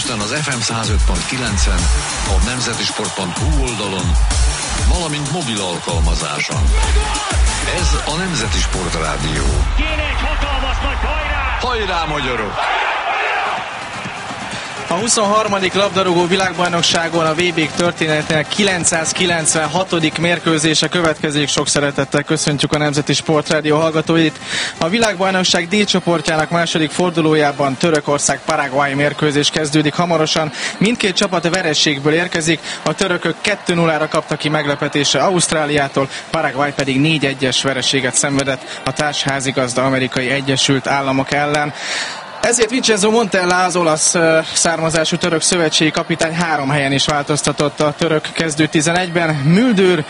Budapesten az FM 105.9-en, a nemzetisport.hu oldalon, valamint mobil alkalmazáson. Ez a Nemzeti Sport Rádió. Kéne egy hatalmas nagy hajrá! Hajrá, magyarok! A 23. labdarúgó világbajnokságon a VB történetének 996. mérkőzése következik. Sok szeretettel köszöntjük a Nemzeti Sportrádió hallgatóit. A világbajnokság D-csoportjának második fordulójában Törökország-Paraguay mérkőzés kezdődik hamarosan. Mindkét csapat vereségből érkezik. A törökök 2-0-ra kaptak ki meglepetésre Ausztráliától, Paraguay pedig 4-1-es vereséget szenvedett a társházigazda Amerikai Egyesült Államok ellen. Ezért Vincenzo Montella, az olasz származású török szövetségi kapitány 3 helyen is változtatott a török kezdő 11-ben. Müldür,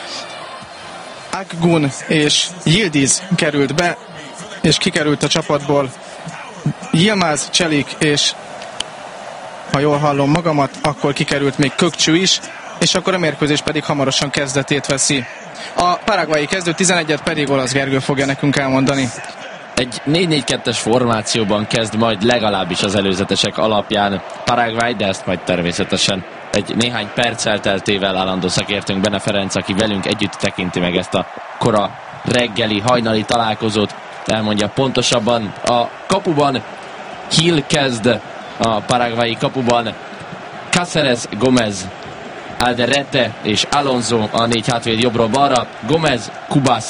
Akgun és Yildiz került be, és kikerült a csapatból Yilmaz, Çelik, és ha jól hallom magamat, akkor kikerült még Kökçü is, és akkor a mérkőzés pedig hamarosan kezdetét veszi. A paraguayi kezdő 11-et pedig Olasz Gergő fogja nekünk elmondani. Egy 4-4-2-es formációban kezd majd legalábbis az előzetesek alapján Paraguay, de ezt majd természetesen egy néhány perc elteltével állandó szakértőnk Bene Ferenc, aki velünk együtt tekinti meg ezt a kora reggeli, hajnali találkozót, elmondja pontosabban. A kapuban Hill kezd, a paraguayi kapuban Cáceres, Gómez, Alderete és Alonso a 4 hátvéd jobbról balra, Gómez, Cubas,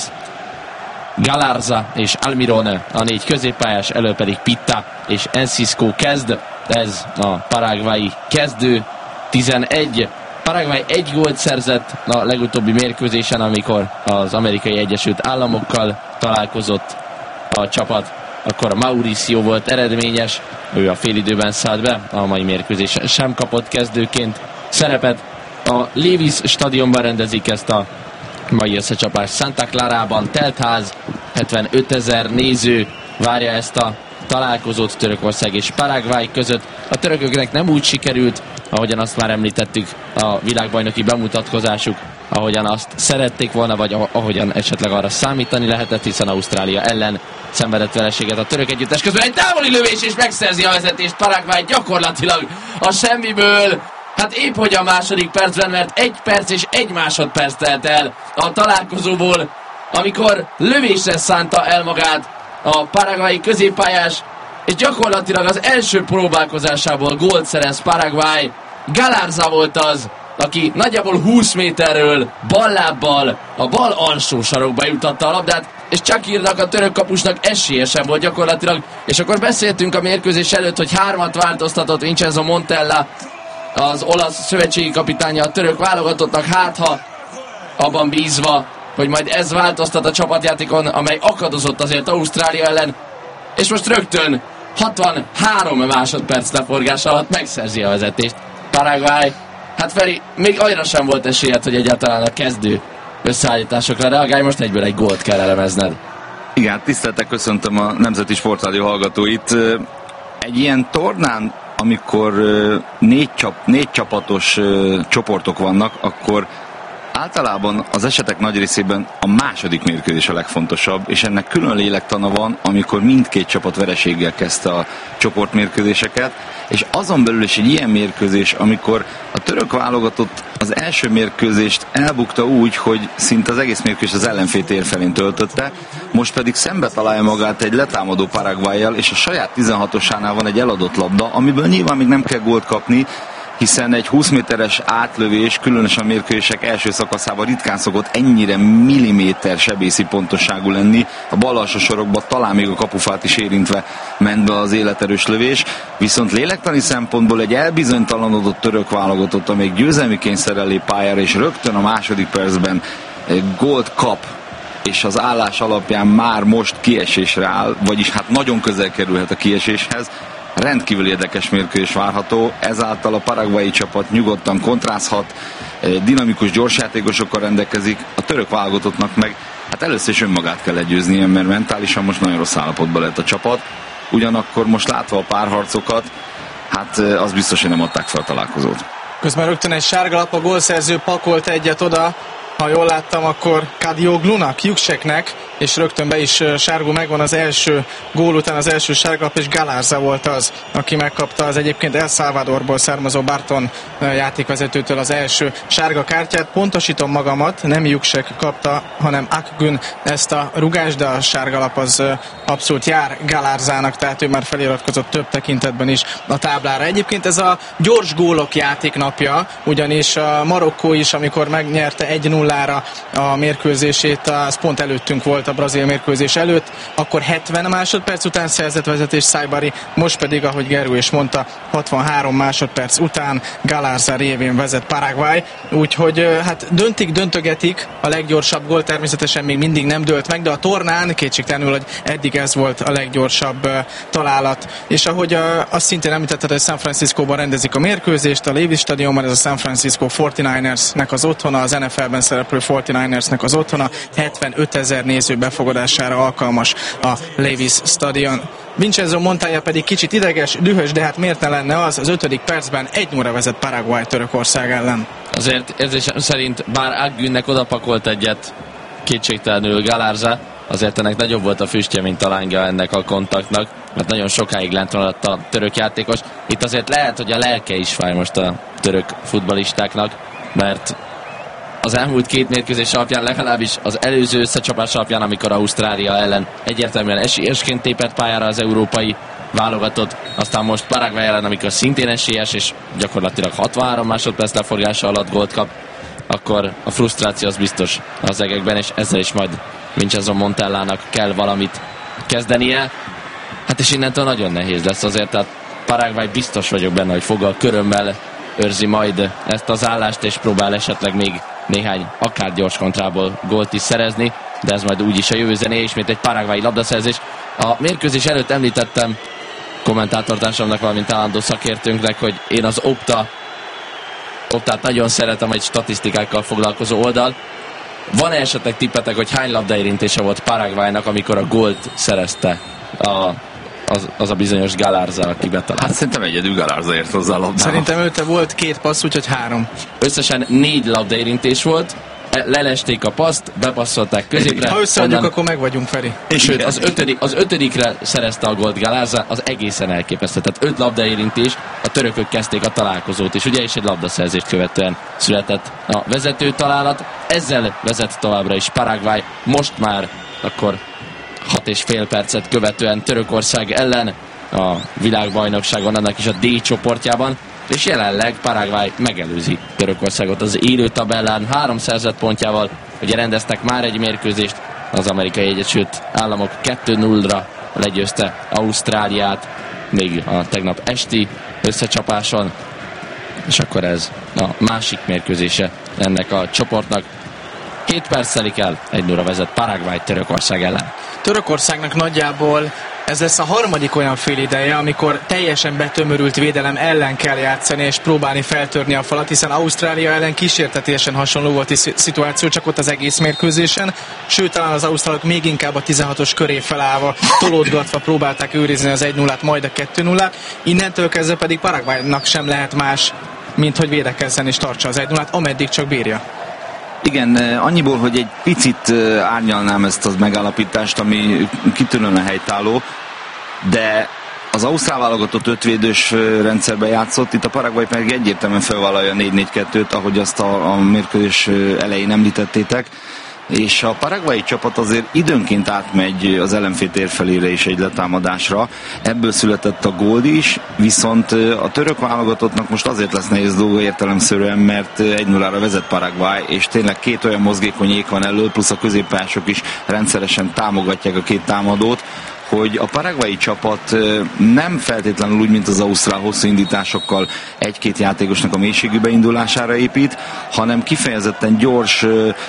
Galarza és Almiron a 4 középpályás, elő pedig Pitta és Enciso kezd. Ez a paraguayi kezdő 11. Paraguay 1 gólt szerzett a legutóbbi mérkőzésen, amikor az Amerikai Egyesült Államokkal találkozott a csapat. Akkor Mauricio volt eredményes, ő a félidőben szállt be, a mai mérkőzésen sem kapott kezdőként szerepet. A Levis stadionban rendezik ezt a mai összecsapás Santa Clarában, teltház, 75 000 néző várja ezt a találkozót Törökország és Paraguay között. A törököknek nem úgy sikerült, ahogyan azt már említettük, a világbajnoki bemutatkozásuk, ahogyan azt szerették volna, vagy ahogyan esetleg arra számítani lehetett, hiszen Ausztrália ellen szenvedett vereséget a török együttes. Közben egy távoli lövés és megszerzi a vezetést Paraguay gyakorlatilag a semmiből. Hát épp hogy a második percben, mert 1 perc és 1 másodperc telt el a találkozóból, amikor lövésre szánta el magát a paraguayi középpályás, és gyakorlatilag az első próbálkozásából gólt szerez Paraguay. Galarza volt az, aki nagyjából 20 méterről ballábbal a bal alsó sarokba jutatta a labdát, és Csakirnak, a török kapusnak esélye sem volt gyakorlatilag. És akkor beszéltünk a mérkőzés előtt, hogy 3-at változtatott Vincenzo Montella, az olasz szövetségi kapitánya a török válogatottnak, hát ha abban bízva, hogy majd ez változtat a csapatjátékon, amely akadozott azért Ausztrália ellen, és most rögtön 63 másodperc leforgás alatt megszerzi a vezetést Paraguay. Hát Feri, még annyira sem volt esélyed, hogy egyáltalán a kezdő összeállításokra reagálj, most egyből egy gólt kell elemezned. Igen, tiszteltek, köszöntöm a Nemzeti Sportrádió hallgatóit. Egy ilyen tornán, amikor 4 csapatos csoportok vannak, akkor általában az esetek nagy részében a második mérkőzés a legfontosabb, és ennek külön lélektana van, amikor mindkét csapat vereséggel kezdte a csoportmérkőzéseket, és azon belül is egy ilyen mérkőzés, amikor a török válogatott az első mérkőzést elbukta úgy, hogy szinte az egész mérkőzés az ellenfél tér felén töltötte, most pedig szembe találja magát egy letámadó Paraguayyal, és a saját 16-osánál van egy eladott labda, amiből nyilván még nem kell gólt kapni, hiszen egy 20 méteres átlövés, különösen a mérkőzések első szakaszában ritkán szokott ennyire milliméter sebészi pontosságú lenni. A bal alsó sorokban talán még a kapufát is érintve ment be az életerős lövés, viszont lélektani szempontból egy elbizonytalanodott török válogatott, amelyik győzelmi kényszerrel lép pályára, és rögtön a második percben gólt kap, és az állás alapján már most kiesésre áll, vagyis hát nagyon közel kerülhet a kieséshez. Rendkívül érdekes mérkőzés várható, ezáltal a paraguayi csapat nyugodtan kontrázhat, dinamikus gyorsjátékosokkal rendelkezik, a török válogatottnak meg hát először is önmagát kell legyőznie, mert mentálisan most nagyon rossz állapotban lett a csapat, ugyanakkor most látva a párharcokat, hát az biztos, hogy nem adták fel a találkozót. Közben rögtön egy sárgalap, a gólszerző pakolt egyet oda, ha jól láttam, akkor Kadioglunak, Jukszeknek, és rögtön be is sárgul, megvan az első gól után az első sárgalap, és Galarza volt az, aki megkapta az egyébként El Salvadorból származó Barton játékvezetőtől az első sárga kártyát. Pontosítom magamat, nem Juksek kapta, hanem Akgün ezt a rugást, de a sárgalap az abszolút jár Galarzának, tehát ő már feliratkozott több tekintetben is a táblára. Egyébként ez a gyors gólok játéknapja, ugyanis a Marokkó is, amikor megnyerte 1-0-ra a mérkőzését, az pont előttünk volt a brazil mérkőzés előtt, akkor 70 másodperc után szerzett vezetés Saibari, most pedig, ahogy Gerő is mondta, 63 másodperc után Galarza révén vezet Paraguay, úgyhogy hát döntögetik, a leggyorsabb gól természetesen még mindig nem dőlt meg, de a tornán kétségtelenül, hogy eddig ez volt a leggyorsabb találat. És ahogy azt szintén említetted, hogy San Franciscóban rendezik a mérkőzést, a Levi's stadionban, ez a San Francisco 49ersnek az otthona, az NFL-ben szereplő 49ersnek az otthona, 75 000 néző befogadására alkalmas a Levi's stadion. Vincenzo Montoya pedig kicsit ideges, dühös, de hát miért ne lenne az 5. percben 1-0-ra vezet Paraguay Törökország ellen. Azért érzésem szerint, bár Akgünnek odapakolt egyet kétségtelenül Galarza, azért ennek nagyobb volt a füstje, mint a lángja ennek a kontaktnak, mert nagyon sokáig lent maradt a török játékos. Itt azért lehet, hogy a lelke is fáj most a török futballistáknak, mert az elmúlt két mérkőzés alapján, legalábbis az előző összecsapás alapján, amikor Ausztrália ellen egyértelműen esélyesként tépett pályára az európai válogatott, aztán most Paraguay ellen, amikor szintén esélyes, és gyakorlatilag 63 másodperc leforgása alatt gólt kap, akkor a frusztráció az biztos az egekben, és ezzel is majd Vincenzo Montellának kell valamit kezdenie. Hát és innentől nagyon nehéz lesz azért, tehát Paraguay biztos vagyok benne, hogy foggal körömmel őrzi majd ezt az állást, és próbál esetleg még néhány akár gyors kontrából gólt is szerezni, de ez majd úgyis a jövő zené, ismét egy paraguayi labdaszerzés. A mérkőzés előtt említettem kommentátortársamnak, valamint állandó szakértőnknek, hogy én az Optát nagyon szeretem, egy statisztikákkal foglalkozó oldal. Van-e esetleg tippetek, hogy hány labdaérintése volt Paraguaynak, amikor a gólt szerezte az a bizonyos Galarza, aki betalált? Hát szerintem egyedül Galarza ért hozzá a labdába. Szerintem őte volt 2 passz, úgyhogy 3. Összesen 4 labdaérintés volt, lelesték a paszt, bepasszolták középre. Ha összeadjuk, akkor meg vagyunk, Feri. És sőt, az ötödikre szerezte a gólt Galarza, az egészen elképesztő. Tehát 5 labdaérintés, a törökök kezdték a találkozót, és ugye is egy labdaszerzést követően született a vezető találat. Ezzel vezet továbbra is Paraguay, most már akkor 6,5 percet követően Törökország ellen a világbajnokságon, annak is a D csoportjában, és jelenleg Paraguay megelőzi Törökországot az élő tabellán 3 szerzett pontjával. Ugye rendeztek már egy mérkőzést, az Amerikai Egyesült Államok 2-0-ra legyőzte Ausztráliát, még a tegnap esti összecsapáson, és akkor ez a másik mérkőzése ennek a csoportnak. 7 perc telik el, 1-0-ra vezet Paraguay Törökország ellen. Törökországnak nagyjából ez lesz a harmadik olyan félideje, amikor teljesen betömörült védelem ellen kell játszani és próbálni feltörni a falat, hiszen Ausztrália ellen kísértetésen hasonló volt a szituáció, csak ott az egész mérkőzésen, sőt talán az ausztrálok még inkább a 16-os köré felállva, tolódgatva próbálták őrizni az 1-0-át, majd a 2-0-át, innentől kezdve pedig Paraguaynak sem lehet más, mint hogy védekezzen és tartsa az 1-0-át, ameddig csak bírja. Igen, annyiból, hogy egy picit árnyalnám ezt az megállapítást, ami kitűnően helytálló, de az ausztrál válogatott 5 védős rendszerben játszott, itt a Paraguay pedig egyértelműen felvállalja a 4-4-2-t, ahogy azt a mérkőzés elején említettétek, és a paraguayi csapat azért időnként átmegy az ellenfél térfelére is egy letámadásra. Ebből született a gól is, viszont a török válogatottnak most azért lesz nehéz dolga értelemszerűen, mert 1-0-ra vezet Paraguay, és tényleg 2 olyan mozgékony ék van elől, plusz a középpályások is rendszeresen támogatják a 2 támadót, hogy a paraguayi csapat nem feltétlenül úgy, mint az ausztrál hosszú indításokkal 1-2 játékosnak a mélységű beindulására épít, hanem kifejezetten gyors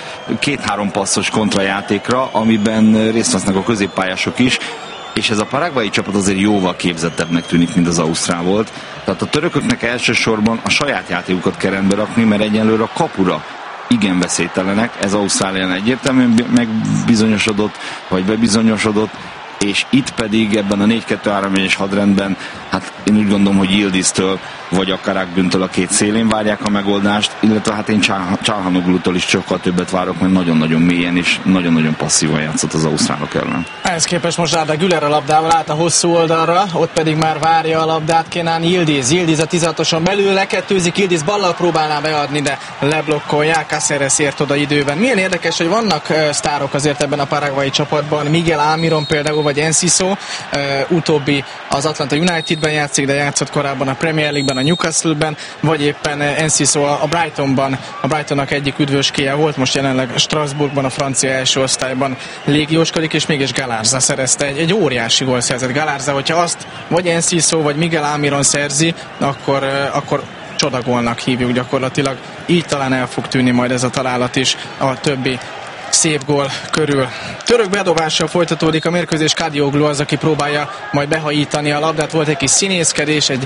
2-3 passzos kontrajátékra, amiben részt vesznek a középpályások is, és ez a paraguayi csapat azért jóval képzettebbnek tűnik, mint az ausztrál volt. Tehát a törököknek elsősorban a saját játékukat kell rendbe rakni, mert egyenlőre a kapura igen veszélytelenek, ez Ausztrálián egyértelműen megbizonyosodott, vagy bebizonyosodott, és itt pedig ebben a 4-2-3-1-es hadrendben, hát én úgy gondolom, hogy Yildiztől vagy akár Akgüntől a két szélén várják a megoldást, illetve hát én Çalhanoğlu'tól is sokkal többet várok, mert nagyon-nagyon mélyen és nagyon-nagyon passzívan játszott az ausztrálok ellen. Ehhez képest most Arda Güler a labdával át a hosszú oldalra, ott pedig már várja a labdát Kenan Yildiz. Yildiz a 16-oson belül lekettőzik, Yildiz ballal próbálná beadni, de leblokkolják, Cáceres ért oda időben. Milyen érdekes, hogy vannak sztárok azért ebben a paraguayi csapatban, Miguel Almiron például, vagy Enciso, utóbbi az Atlanta Unitedben játszik, de játszott korábban a Premier League-ben, a Newcastle-ben, vagy éppen Enciso a Brightonban, a Brightonnak egyik üdvöskéje volt, most jelenleg Strasbourgban, a francia első osztályban légióskodik, és mégis Galarza szerezte egy óriási gólszerzet. Galarza, hogyha azt vagy Enciso, vagy Miguel Almiron szerzi, akkor csodagolnak hívjuk gyakorlatilag. Így talán el fog tűnni majd ez a találat is a többi szép gól körül. Török bedobással folytatódik a mérkőzés, Kadioglu az, aki próbálja majd behajítani a labdát. Volt egy kis színészkedés, egy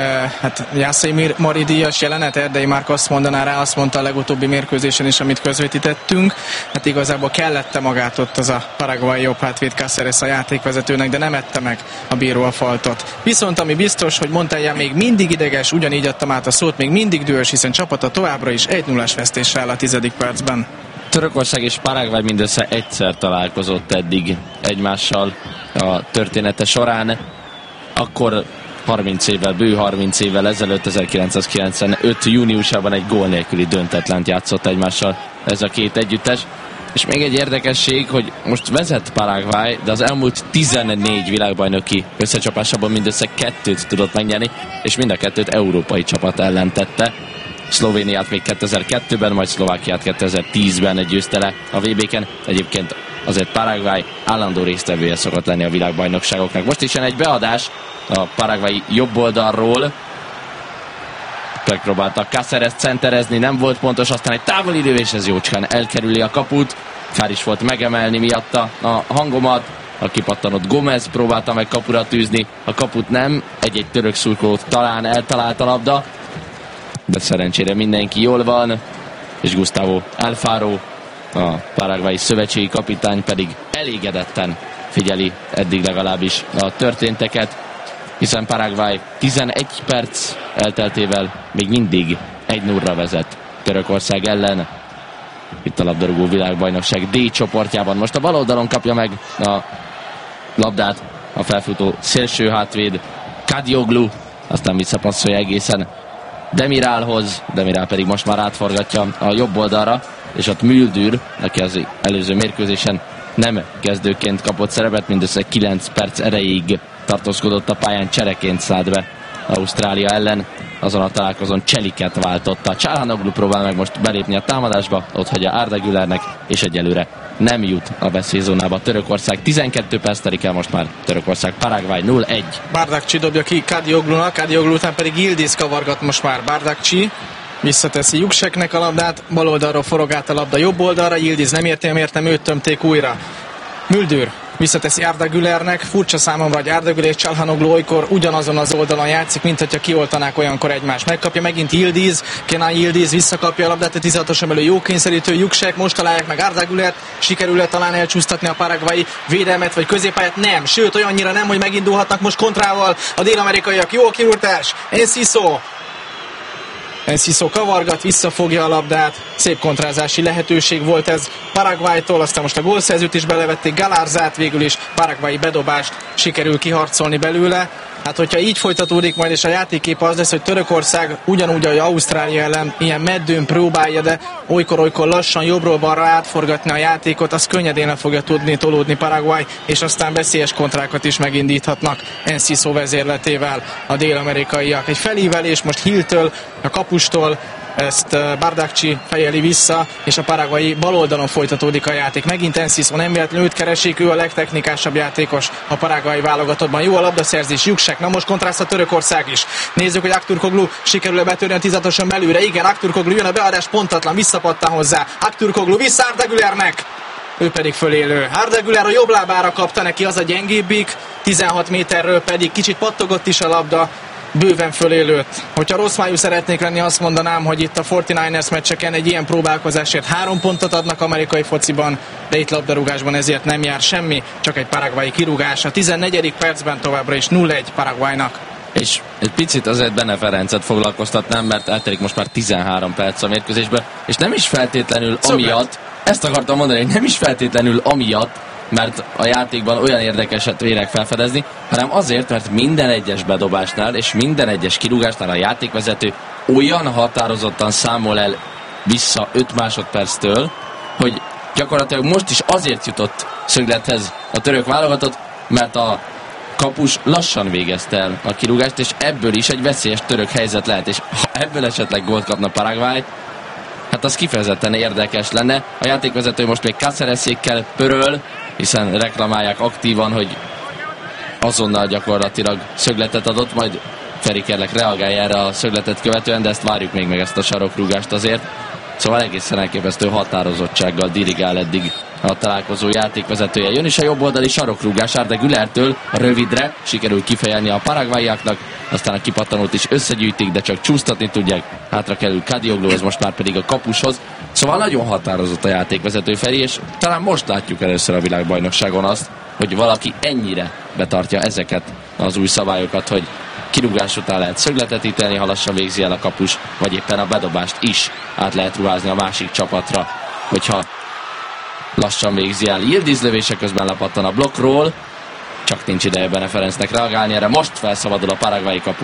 Jászai Mari díjas jelenet, Erdei Márk azt mondaná rá, azt mondta a legutóbbi mérkőzésen is, amit közvetítettünk. Hát igazából kellette magát ott az a paraguayi jobb hátvéd Cáceres a játékvezetőnek, de nem ette meg a bíró a faltot. Viszont ami biztos, hogy Montella még mindig ideges, ugyanígy adtam át a szót, még mindig dühös, hiszen csapata továbbra is 1-0-as vesztéssel áll a 10. percben. Törökország és Paraguay mindössze egyszer találkozott eddig egymással a története során. Akkor bő 30 évvel ezelőtt, 1995. júniusában egy gól nélküli döntetlent játszott egymással ez a két együttes. És még egy érdekesség, hogy most vezet Paraguay, de az elmúlt 14 világbajnoki összecsapásában mindössze 2-t tudott megnyerni, és mind a 2-t európai csapat ellen tette. Szlovéniát még 2002-ben, majd Szlovákiát 2010-ben győzte le a VB-ken. Egyébként azért Paraguay állandó résztvevője szokott lenni a világbajnokságoknak. Most is jön egy beadás a paraguayi jobb oldalról. Megpróbáltak Cáceres centerezni, nem volt pontos, aztán egy távoli lövés, ez jócskán elkerüli a kaput. Kár is volt megemelni miatta a hangomat. A kipattanott Gomez próbálta meg kapura tűzni, a kaput nem. Egy török szurkoló talán eltalált a labda, de szerencsére mindenki jól van, és Gustavo Alfaro, a paraguayi szövetségi kapitány pedig elégedetten figyeli eddig legalábbis a történteket, hiszen Paraguay 11 perc elteltével még mindig 1-0-ra vezet Törökország ellen. Itt a labdarúgó világbajnokság D csoportjában. Most a bal oldalon kapja meg a labdát a felfutó szélső hátvéd Kadioglu, aztán visszapasszolja egészen Demirálhoz, Demirál pedig most már átforgatja a jobb oldalra, és ott Müldür, aki az előző mérkőzésen nem kezdőként kapott szerepet, mindössze 9 perc erejéig tartózkodott a pályán, csereként szállt be Ausztrália ellen. Azon a találkozón Cseliket váltotta. Çalhanoğlu próbál meg most belépni a támadásba, ott hagyja Arda Gülernek, és egyelőre nem jut a veszélyzónába Törökország. 12 perc telik el most már Törökország, Paraguay 0-1. Bardakcsi dobja ki Kadioglunak, Kadioglu után pedig Yildiz kavargat most már. Bardakcsi visszateszi Jukseknek a labdát, bal oldalról forog át a labda jobb oldalra, Yildiz nem értem, őt tömték újra. Müldür visszateszi Arda Gülernek, furcsa számomra, hogy Arda Güler és Çalhanoğlu olykor ugyanazon az oldalon játszik, mint hogyha kioltanák olyankor egymást. Megkapja megint Yildiz, Kenan Yildiz visszakapja a labdát, a 16-os emelő jó kényszerítő Juksek, most találják meg Arda Gülert, sikerül talán elcsúsztatni a paraguayi védelmet vagy középpályát? Nem, sőt olyannyira nem, hogy megindulhatnak most kontrával a dél-amerikaiak. Jó kirúgás, Enciso kavargat, visszafogja a labdát, szép kontrázási lehetőség volt ez Paraguaytól, aztán most a gólszerzőt is belevették, Galarzát, végül is paraguayi bedobást sikerül kiharcolni belőle. Hát hogyha így folytatódik majd, és a játékkép az lesz, hogy Törökország ugyanúgy, ahogy Ausztrália ellen ilyen meddőn próbálja, de olykor lassan jobbról balra átforgatni a játékot, az könnyedén le fogja tudni tolódni Paraguay, és aztán veszélyes kontrákat is megindíthatnak Enciso vezérletével a dél-amerikaiak. Egy felívelés most Hilltől, a kapustól, ezt Bardakcsi fejeli vissza, és a paraguayi baloldalon folytatódik a játék. Megint Enciso, nem véletlenül őt keresik, ő a legtechnikásabb játékos a paraguayi válogatottban. Jó a labdaszerzés, Juksek, na most kontrászt a Törökország is. Nézzük, hogy Aktürkoğlu sikerül-e betörni a 16-oson belőle. Igen, Aktürkoğlu jön a beadás, pontatlan, visszapattan hozzá. Aktürkoğlu vissza Arda Gülernek. Ő pedig fölélő. Arda Güler a jobb lábára kapta, neki az a gyengébbik, 16 méterről pedig kicsit pattogott is a labda, bőven fölélőtt. Hogyha rossz májú szeretnék lenni, azt mondanám, hogy itt a 49ers meccseken egy ilyen próbálkozásért 3 pontot adnak amerikai fociban, de itt labdarúgásban ezért nem jár semmi, csak egy paraguayi kirúgás. A 14. percben továbbra is 0-1 Paraguaynak. És egy picit azért Bene Ferencet foglalkoztatnám, mert eltelik most már 13 perc a mérkőzésbe, és nem is feltétlenül amiatt, ezt akartam mondani, hogy nem is feltétlenül amiatt, mert a játékban olyan érdekeset vélek felfedezni, hanem azért, mert minden egyes bedobásnál és minden egyes kirúgásnál a játékvezető olyan határozottan számol el vissza 5 másodperctől, hogy gyakorlatilag most is azért jutott szöglethez a török válogatott, mert a kapus lassan végezte el a kirúgást, és ebből is egy veszélyes török helyzet lehet, és ha ebből esetleg gólt kapna Paraguay, hát az kifejezetten érdekes lenne. A játékvezető most még Cácereszékkel pöröl, hiszen reklamálják aktívan, hogy azonnal gyakorlatilag szögletet adott, majd Feri, kérlek, reagálj erre a szögletet követően, de ezt várjuk még meg, ezt a sarokrúgást azért. Szóval egészen elképesztő határozottsággal dirigál eddig a találkozó játékvezetője. Jön is a jobboldali sarokrúgás Arda Gülertől, rövidre sikerül kifejelni a paraguayiaknak, aztán a kipattanót is összegyűjtik, de csak csúsztatni tudják. Hátra kerül Kadioglu, ez most már pedig a kapushoz. Szóval nagyon határozott a játékvezető, Feri, és talán most látjuk először a világbajnokságon azt, hogy valaki ennyire betartja ezeket az új szabályokat, hogy kirúgás után lehet szögletet ítélni, ha lassan végzi el a kapus, vagy éppen a bedobást is át lehet ruházni a másik csapatra, hogyha lassan végzi el. Yildiz lövése közben lepattan a blokkról, csak nincs ideje Bene Ferencnek reagálni erre, most felszabadul a paraguayi kapu.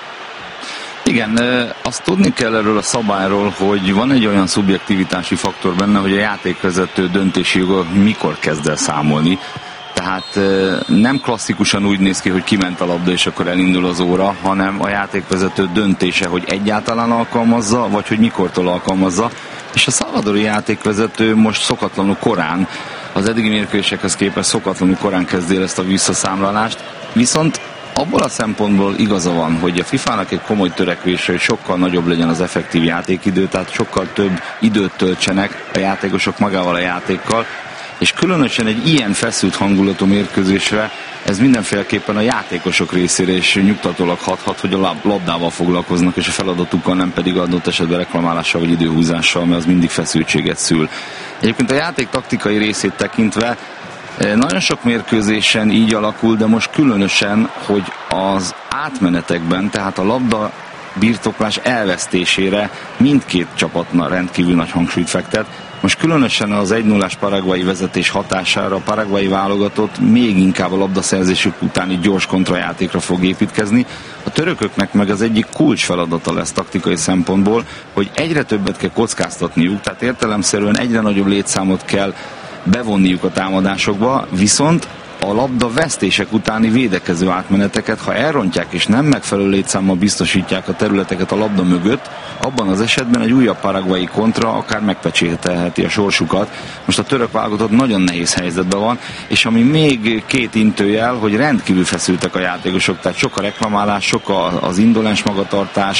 Igen, azt tudni kell erről a szabályról, hogy van egy olyan szubjektivitási faktor benne, hogy a játékvezető döntési joga mikor kezd el számolni. Tehát nem klasszikusan úgy néz ki, hogy kiment a labda és akkor elindul az óra, hanem a játékvezető döntése, hogy egyáltalán alkalmazza, vagy hogy mikortól alkalmazza. És a salvadori játékvezető most szokatlanul korán, az eddigi mérkőzésekhez képest szokatlanul korán kezdi el ezt a visszaszámlálást, viszont abból a szempontból igaza van, hogy a FIFA-nak egy komoly törekvése, hogy sokkal nagyobb legyen az effektív játékidő, tehát sokkal több időt töltsenek a játékosok magával a játékkal, és különösen egy ilyen feszült hangulatú mérkőzésre ez mindenféleképpen a játékosok részére is nyugtatólag hathat, hogy a labdával foglalkoznak, és a feladatukkal nem pedig adott esetben reklamálással vagy időhúzással, mert az mindig feszültséget szül. Egyébként a játék taktikai részét tekintve nagyon sok mérkőzésen így alakul, de most különösen, hogy az átmenetekben, tehát a labda birtoklás elvesztésére mindkét csapatnak rendkívül nagy hangsúlyt fektet. Most különösen az 1-0-ás paraguayi vezetés hatására a paraguayi válogatott még inkább a labdaszerzésük utáni gyors kontrajátékra fog építkezni. A törököknek meg az egyik kulcs feladata lesz taktikai szempontból, hogy egyre többet kell kockáztatniuk, tehát értelemszerűen egyre nagyobb létszámot kell bevonniuk a támadásokba, viszont a labda vesztések utáni védekező átmeneteket, ha elrontják és nem megfelelő létszámmal biztosítják a területeket a labda mögött, abban az esetben egy újabb paraguayi kontra akár megpecsételheti a sorsukat. Most a török válogatott nagyon nehéz helyzetben van, és ami még két intőjel, hogy rendkívül feszültek a játékosok, tehát sok a reklamálás, sok az indolens magatartás,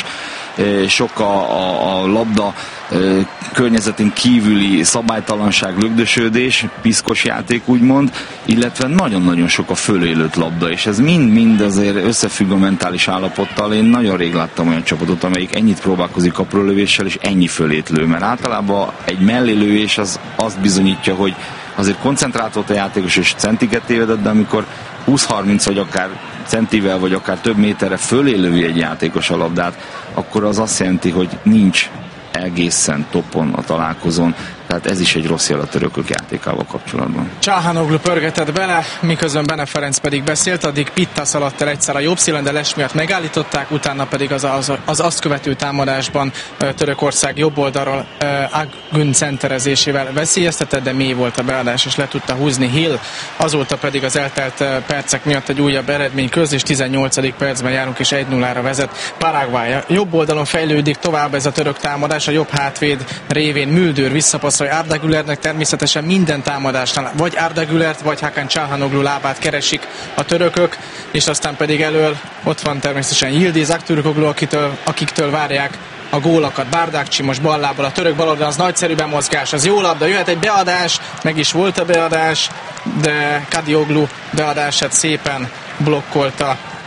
sok a labda környezetén kívüli szabálytalanság, lögdösödés, piszkos játék úgymond, illetve nagyon-nagyon sok a fölélőtt labda, és ez mind-mind azért összefügg a mentális állapottal. Én nagyon rég láttam olyan csapatot, amelyik ennyit próbálkozik kaprólövéssel, és ennyi fölét lő, mert általában egy mellélőés az azt bizonyítja, hogy azért koncentrált volt a játékos, és centiket tévedett, de amikor 20-30 vagy akár centivel, vagy akár több méterre fölé lövi egy játékos a labdát, akkor az azt jelenti, hogy nincs egészen toppon a találkozón. Tehát ez is egy rossz jel a törökök játékával kapcsolatban. Çalhanoğlu pörgetett bele, miközben Bene Ferenc pedig beszélt, addig Pitta szaladt el egyszer a jobb szílen, de Les miatt megállították, utána pedig az azt követő támadásban Törökország jobb oldalról Akgün centerezésével veszélyeztetett, de mély volt a beadás, és le tudta húzni Hill. Azóta pedig az eltelt percek miatt egy újabb eredmény közös, 18. percben járunk, és 1-0-ra vezet Paraguay. Jobb oldalon fejlődik tovább ez a török támadás, a jobb hátvéd révén Müldür visszapasszolja Arda Gülernek, természetesen minden támadásnál vagy Arda Gülert, vagy Hakan Çalhanoğlu lábát keresik a törökök, és aztán pedig elől ott van természetesen Yildiz Aktürkoğlu, akiktől várják a gólokat. Bardakcsi most ballából, a török baloldalon, az nagyszerű bemozgás, az jó labda, jöhet egy beadás, meg is volt a beadás, de Kadioglu beadását szépen blokkolta a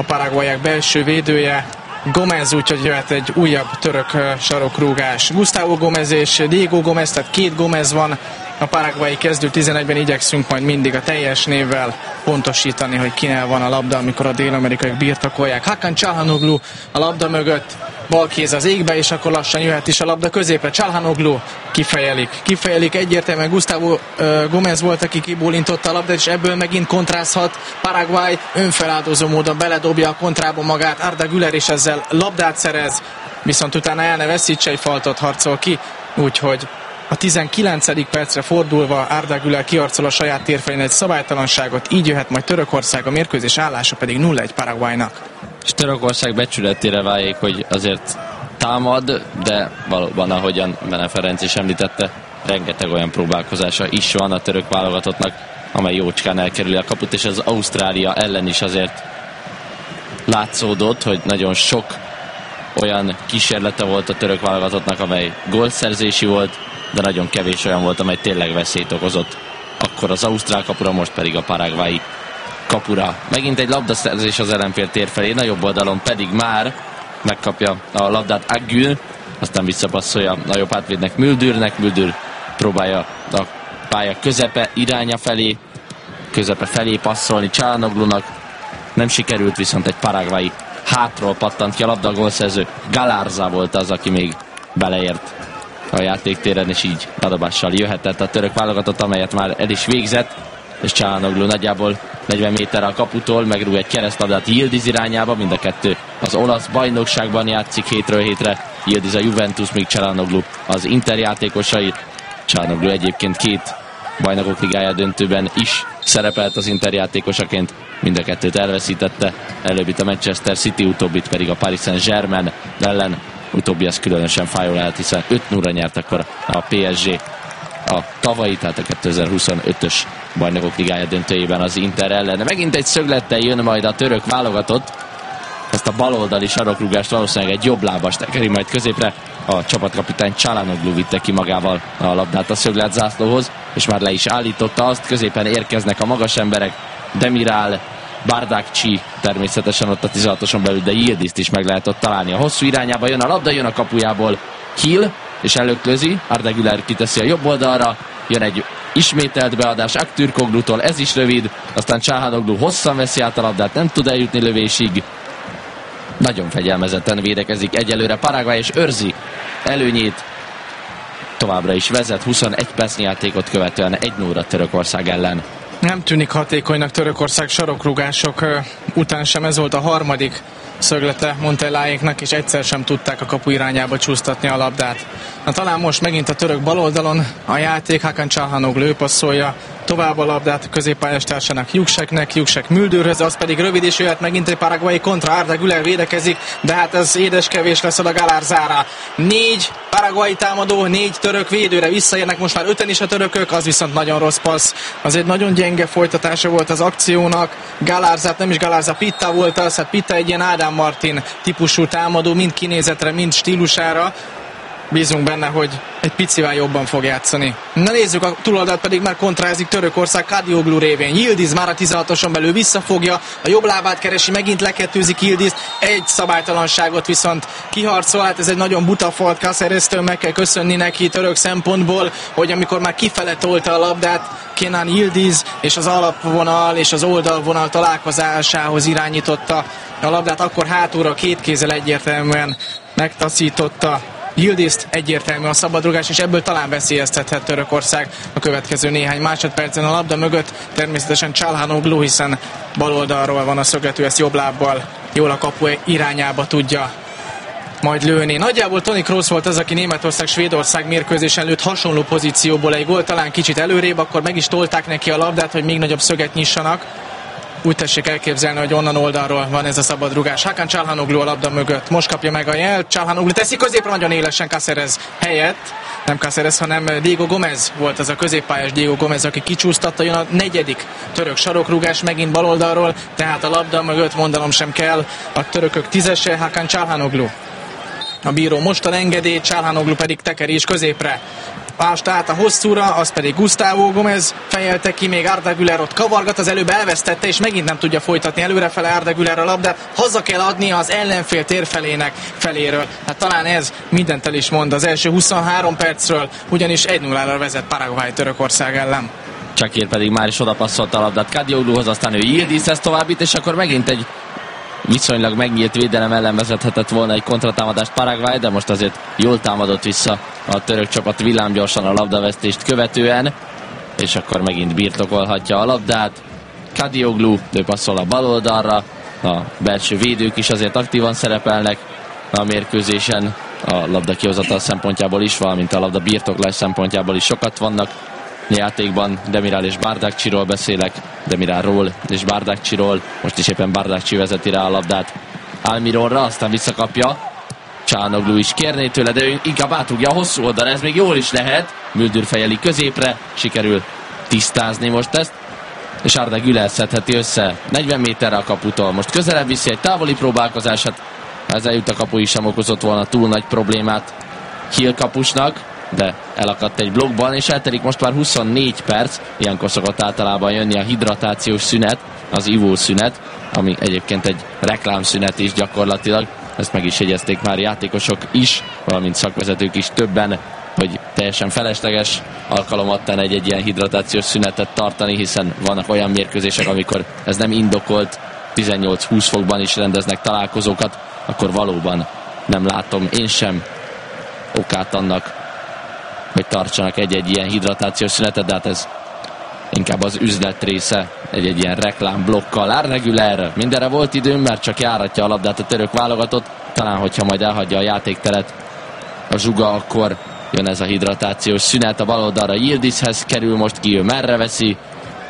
paraguayák belső védője Gomez, úgyhogy jöhet egy újabb török sarokrúgás. Gustavo Gomez és Diego Gomez, tehát két Gomez van. A paraguayi kezdő 11-ben igyekszünk majd mindig a teljes névvel pontosítani, hogy kinél van a labda, amikor a dél-amerikaiak birtokolják. Hakan Çalhanoğlu a labda mögött, bal kéz az égbe, és akkor lassan jöhet is a labda középre. Çalhanoğlu kifejelik egyértelműen. Gustavo Gomez volt, aki kibólintotta a labdát, és ebből megint kontrázhat Paraguay. Önfeláldozó módon beledobja a kontrába magát Arda Güler, és ezzel labdát szerez, viszont utána el ne veszítse, egy faltot harcol ki, úgyhogy a 19. percre fordulva Arda Güler kiharcol a saját térfelén egy szabálytalanságot, így jöhet majd Törökország, a mérkőzés állása pedig 0-1 Paraguaynak. És Törökország becsületére váljék, hogy azért támad, de valóban, ahogyan Bene Ferenc is említette, rengeteg olyan próbálkozása is van a török válogatottnak, amely jócskán elkerüli a kaput, és az Ausztrália ellen is azért látszódott, hogy nagyon sok olyan kísérlete volt a török válogatottnak, amely gólszerzési volt, de nagyon kevés olyan volt, amely tényleg veszélyt okozott. Akkor az ausztrál kapura, most pedig a paraguayi kapura. Megint egy labdaszerzés az ellenfél tér felé, a jobb oldalon pedig már megkapja a labdát Aggül, aztán visszapasszolja a jobb hátvédnek Müldürnek, próbálja a pálya közepe felé passzolni Çalhanoğlunak, nem sikerült, viszont egy paraguayi hátról pattant ki a labda, a gólszerző Galarza volt az, aki még beleért a játéktéren, és így ladobással jöhetett a török válogatott, amelyet már el is végzett, és Çalhanoğlu nagyjából 40 méterre a kaputól megrúg egy keresztlabdát Yildiz irányába, mind a kettő az olasz bajnokságban játszik hétről hétre, Yildiz a Juventus, míg Çalhanoğlu az Inter játékosai. Çalhanoğlu egyébként két bajnokok ligája döntőben is szerepelt az Inter játékosaként, mind a kettőt elveszítette, előbbit a Manchester City, utóbbit pedig a Paris Saint-Germain ellen. Utóbbi az különösen fájó lehet, hiszen 5-0-ra nyert akkor a PSG a tavalyi, tehát a 2025-ös bajnokok ligája döntőjében az Inter ellen. Megint egy szöglettel jön majd a török válogatott. Ezt a baloldali sarokrúgást valószínűleg egy jobb lábas tekeri majd középre. A csapatkapitány Çalhanoğlu vitte ki magával a labdát a szöglet zászlóhoz, és már le is állította azt. Középen érkeznek a magas emberek, Demiral, Bardakci természetesen ott a 16-oson belül, de Yildizt is meg lehet ott találni. A hosszú irányába jön a labda, jön a kapujából Hill, és előklözi, Arda Güler kiteszi a jobb oldalra, jön egy ismételt beadás Aktürkoglutól, ez is rövid, aztán Çalhanoğlu hosszan veszi át a labdát, nem tud eljutni lövésig. Nagyon fegyelmezetten védekezik egyelőre Paraguay, és őrzi előnyét. Továbbra is vezet, 21 percnyi játékot követően 1-0-ra Törökország ellen. Nem tűnik hatékonynak Törökország sarokrúgások után sem, ez volt a harmadik szöglete Montelláéknak, és egyszer sem tudták a kapu irányába csúsztatni a labdát. Na, talán most megint a török baloldalon a játék, Hakan Çalhanoğlu passzolja tovább a labdát a középpályás társának Juksek Müldürhöz, az pedig rövid, és jöhet megint egy paraguayi kontra, Arda Güler védekezik, de hát ez édeskevés lesz a Galarzára. 4 paraguayi támadó, 4 török védőre visszaérnek most már 5-en is a törökök, az viszont nagyon rossz passz. Az egy nagyon gyenge folytatása volt az akciónak. Galarzát, nem is Galarza, Pitta volt az, hát Pitta egy ilyen Ádám Martin típusú támadó, mind kinézetre, mind stílusára. Bízunk benne, hogy egy picivel jobban fog játszani. Na, nézzük, a túloldalt pedig már kontrázik Törökország Kadioglu révén. Yildiz már a 16-oson belül visszafogja, a jobb lábát keresi, megint lekettőzik Yildiz, egy szabálytalanságot viszont kiharcol, hát ez egy nagyon buta fault Cácerestől, meg kell köszönni neki török szempontból, hogy amikor már kifele tolta a labdát Kenan Yildiz, és az alapvonal és az oldalvonal találkozásához irányította a labdát, akkor hátulra két kézzel egyértelműen megtaszította Yildizt, egyértelmű a szabadrugás, és ebből talán veszélyeztethet Törökország a következő néhány másodpercen. A labda mögött természetesen Çalhanoğlu, hiszen baloldalról van a szögletű, ezt jobb lábbal jól a kapu irányába tudja majd lőni. Nagyjából Toni Kroos volt az, aki Németország-Svédország mérkőzés előtt hasonló pozícióból egy gól, talán kicsit előrébb, akkor meg is tolták neki a labdát, hogy még nagyobb szöget nyissanak. Úgy tessék elképzelni, hogy onnan oldalról van ez a szabadrugás. Hakan Çalhanoğlu a labda mögött. Most kapja meg a jelt. Çalhanoğlu teszi középre nagyon élesen Cáceres helyett. Nem Cáceres, hanem Diego Gomez volt az a középpályás Diego Gomez, aki kicsúsztatta. Jön a negyedik török sarokrugás megint baloldalról. Tehát a labda mögött mondanom sem kell. A törökök 10-ese, Hakan Çalhanoğlu. A bíró mostan engedély, Çalhanoğlu pedig tekerés középre. pást át a hosszúra, az pedig Gustavo Gomez fejelte ki, még Arda Güler ott kavargat, az előbb elvesztette, és megint nem tudja folytatni előrefele Arda Güler a labdát, haza kell adni az ellenfél feléről. Hát talán ez mindent el is mond az első 23 percről, ugyanis 1-0-ra vezet Paraguay Törökország ellen. Csakír pedig már is odapasszolta a labdát Kadiogluhoz, aztán ő Yildizhez továbbít, és akkor megint egy viszonylag megnyílt védelem ellen vezethetett volna egy kontratámadást Paraguay, de most azért jól támadott vissza a török csapat villámgyorsan a labdavesztést követően, és akkor megint birtokolhatja a labdát. Kadioglu, ő passzol a bal oldalra, a belső védők is azért aktívan szerepelnek a mérkőzésen, a labda kihozatal szempontjából is, valamint a labda birtoklás szempontjából is sokat vannak játékban. Demiral és Bardakcsiról beszélek, Demiralról és Bardakcsiról, most is éppen Bardakcsi vezeti rá a labdát Almironra, aztán visszakapja. Csánoglu is kérné tőle, de ő inkább átugja a hosszú oldalra, ez még jól is lehet. Müldür fejeli középre, sikerül tisztázni most ezt, és Arda Güler szedheti össze 40 méterre a kaputól. Most közelebb viszi egy távoli próbálkozását, ezzel jut a kapu is sem okozott volna túl nagy problémát Hill kapusnak, de elakadt egy blokkban, és eltelik most már 24 perc. Ilyenkor szokott általában jönni a hidratációs szünet, az ivószünet, ami egyébként egy reklámszünet is gyakorlatilag. Ezt meg is jegyezték már játékosok is, valamint szakvezetők is többen, hogy teljesen felesleges alkalomattán egy ilyen hidratációs szünetet tartani, hiszen vannak olyan mérkőzések, amikor ez nem indokolt, 18-20 fokban is rendeznek találkozókat, akkor valóban nem látom én sem okát annak, hogy tartsanak egy ilyen hidratációs szünetet, de hát ez inkább az üzlet része egy ilyen reklámblokkal. Arda Güler, mindenre volt időm, mert csak járatja a labdát a török válogatott, talán hogyha majd elhagyja a játékteret a zsuga, akkor jön ez a hidratációs szünet. A bal oldalra Yildizhez kerül most ki, ő merre veszi,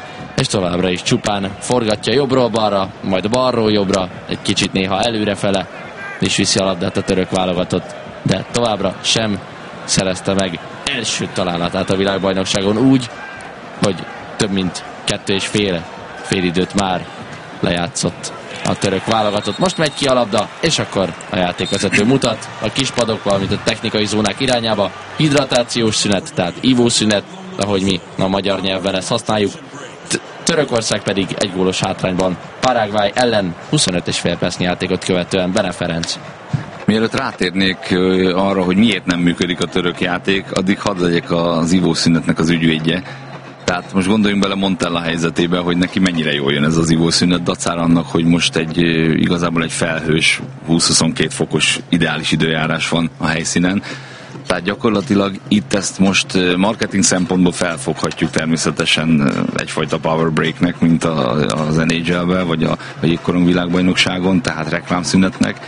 és továbbra is csupán forgatja jobbról balra, majd balról jobbra, egy kicsit néha előrefele, és viszi a labdát a török válogatott, de továbbra sem szerezte meg első találatát a világbajnokságon úgy, hogy több mint 2,5 félidőt már lejátszott a török válogatott. Most megy ki a labda, és akkor a játékvezető mutat a kispadok, valamint a technikai zónák irányába. Hidratációs szünet, tehát ivószünet, ahogy mi a magyar nyelvben ezt használjuk. Törökország pedig egy gólos hátrányban Paraguay ellen 25,5 percnyi játékot követően. Bene Ferenc. Mielőtt rátérnék arra, hogy miért nem működik a török játék, addig hadd legyek az ivószünetnek az ügyvédje. Tehát most gondoljunk bele Montella helyzetébe, hogy neki mennyire jól jön ez az ivószünet, dacára annak, hogy most igazából egy felhős, 20-22 fokos ideális időjárás van a helyszínen. Tehát gyakorlatilag itt ezt most marketing szempontból felfoghatjuk természetesen egyfajta power breaknek, mint az NHL-ben, vagy a jégkorong világbajnokságon, tehát reklámszünetnek.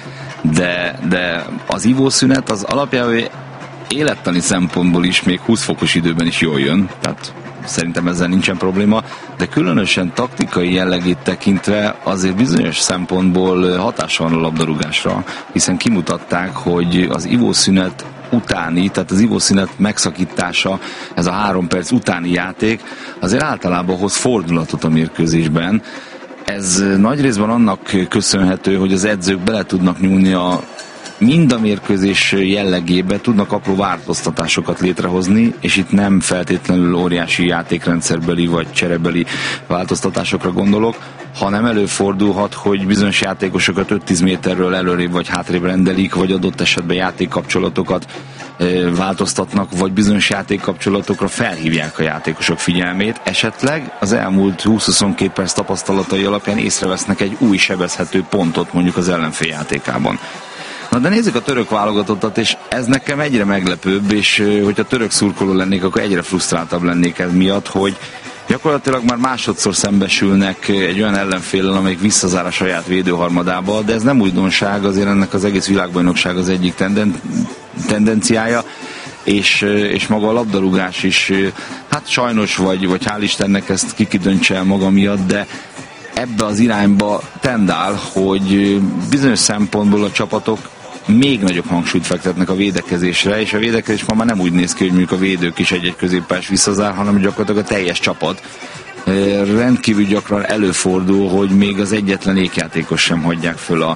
De az ivószünet az alapjában élettani szempontból is még 20 fokos időben is jól jön, tehát szerintem ezzel nincsen probléma, de különösen taktikai jellegét tekintve azért bizonyos szempontból hatása van a labdarúgásra, hiszen kimutatták, hogy az ivószünet utáni, tehát az ivószünet megszakítása, ez a 3 perc utáni játék azért általában hoz fordulatot a mérkőzésben. Ez nagy részben annak köszönhető, hogy az edzők bele tudnak nyúlni mind a mérkőzés jellegébe, tudnak apró változtatásokat létrehozni, és itt nem feltétlenül óriási játékrendszerbeli vagy cserebeli változtatásokra gondolok, hanem előfordulhat, hogy bizonyos játékosokat 5-10 méterről előrébb vagy hátrébb rendelik, vagy adott esetben játékkapcsolatokat változtatnak, vagy bizonyos játékkapcsolatokra felhívják a játékosok figyelmét. Esetleg az elmúlt 20-22 perc tapasztalatai alapján észrevesznek egy új sebezhető pontot mondjuk az ellenfél játékában. Na de nézzük a török válogatottat, és ez nekem egyre meglepőbb, és hogyha török szurkoló lennék, akkor egyre frusztráltabb lennék ez miatt, hogy gyakorlatilag már másodszor szembesülnek egy olyan ellenféllel, amelyik visszazár a saját védőharmadába, de ez nem újdonság, azért ennek az egész világbajnokság az egyik tendenciája, és maga a labdarúgás is, hát sajnos vagy hál' Istennek ezt kidöntse el maga miatt, de ebbe az irányba tendál, hogy bizonyos szempontból a csapatok még nagyobb hangsúlyt fektetnek a védekezésre, és a védekezés ma már nem úgy néz ki, hogy mondjuk a védők is egy középpályás visszazár, hanem gyakorlatilag a teljes csapat. Rendkívül gyakran előfordul, hogy még az egyetlen ékjátékos sem hagyják föl a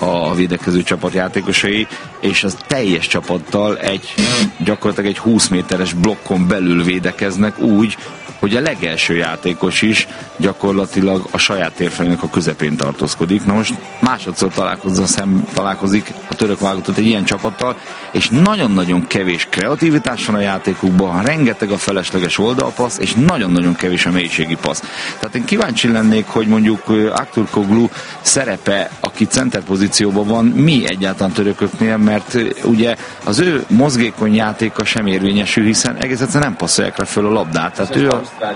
a védekező csapat játékosai, és az teljes csapattal gyakorlatilag egy 20 méteres blokkon belül védekeznek úgy, hogy a legelső játékos is gyakorlatilag a saját térfelének a közepén tartózkodik. Na most másodszor találkozik a török válogatott egy ilyen csapattal, és nagyon-nagyon kevés kreativitás van a játékukban, rengeteg a felesleges oldalpassz, és nagyon-nagyon kevés a mélységi passz. Tehát én kíváncsi lennék, hogy mondjuk Aktürkoğlu szerepe, aki center pozícióban van, mi egyáltalán törököknél, mert ugye az ő mozgékony játéka sem érvényesül, hiszen egész egyszerűen nem passzolják rá föl a labdát. Tehát ő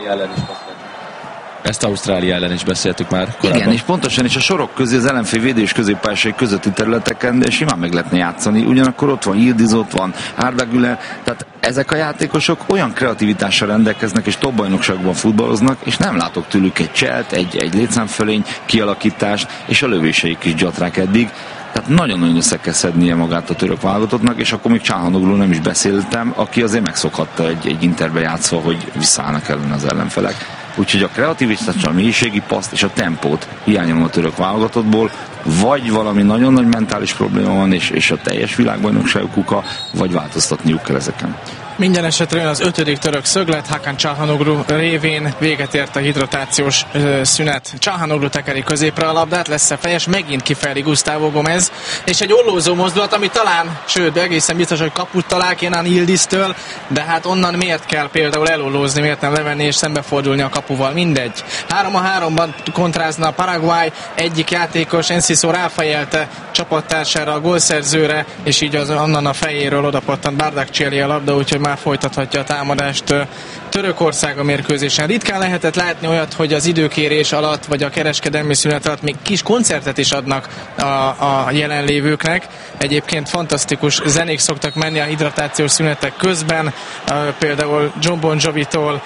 Ezt Ausztrália ellen is beszéltük már korábban. Igen, és pontosan is a sorok közé, az ellenfél védő és középpályásai közötti területeken simán meg lehetne játszani. Ugyanakkor ott van Yildiz, ott van Arda Güler, tehát ezek a játékosok olyan kreativitással rendelkeznek, és top-bajnokságban futballoznak, és nem látok tőlük egy cselt, egy létszámfölény kialakítást, és a lövéseik is gyatrák eddig. Tehát nagyon-nagyon össze kell szednie magát a török válogatottnak, és akkor még Çalhanoğluról nem is beszéltem, aki azért megszokhatta egy Interbe játszva, hogy visszaállnak ellen az ellenfelek. Úgyhogy a kreativitás, a mélységi paszt és a tempót hiányolom a török válogatottból, vagy valami nagyon nagy mentális probléma van, és a teljes világbajnokságuk kuka, vagy változtatniuk kell ezeken. Minden esetre jön az 5. török szöglet, Hakan Çalhanoğlu révén véget ért a hidratációs szünet. Çalhanoğlu tekeri középre a labdát, lesz-e fejes, megint kifejli Gustavo Gomez, és egy ollózó mozdulat, ami talán, sőt, egészen biztos, hogy kaput talál Kenan Yildiztől, de hát onnan miért kell például elollózni, miért nem levenni és szembefordulni a kapuval, mindegy. 3-3-ban kontrázna a Paraguay, egyik játékos, Enciso ráfejelte csapattársára, a gólszerzőre, és így onnan a fejéről odapattant Bardakcieli a labda, úgyhogy már folytathatja a támadást Törökország a mérkőzésen. Ritkán lehetett látni olyat, hogy az időkérés alatt, vagy a kereskedelmi szünet alatt még kis koncertet is adnak a jelenlévőknek. Egyébként fantasztikus zenék szoktak menni a hidratációs szünetek közben, például John Bon Jovi-tól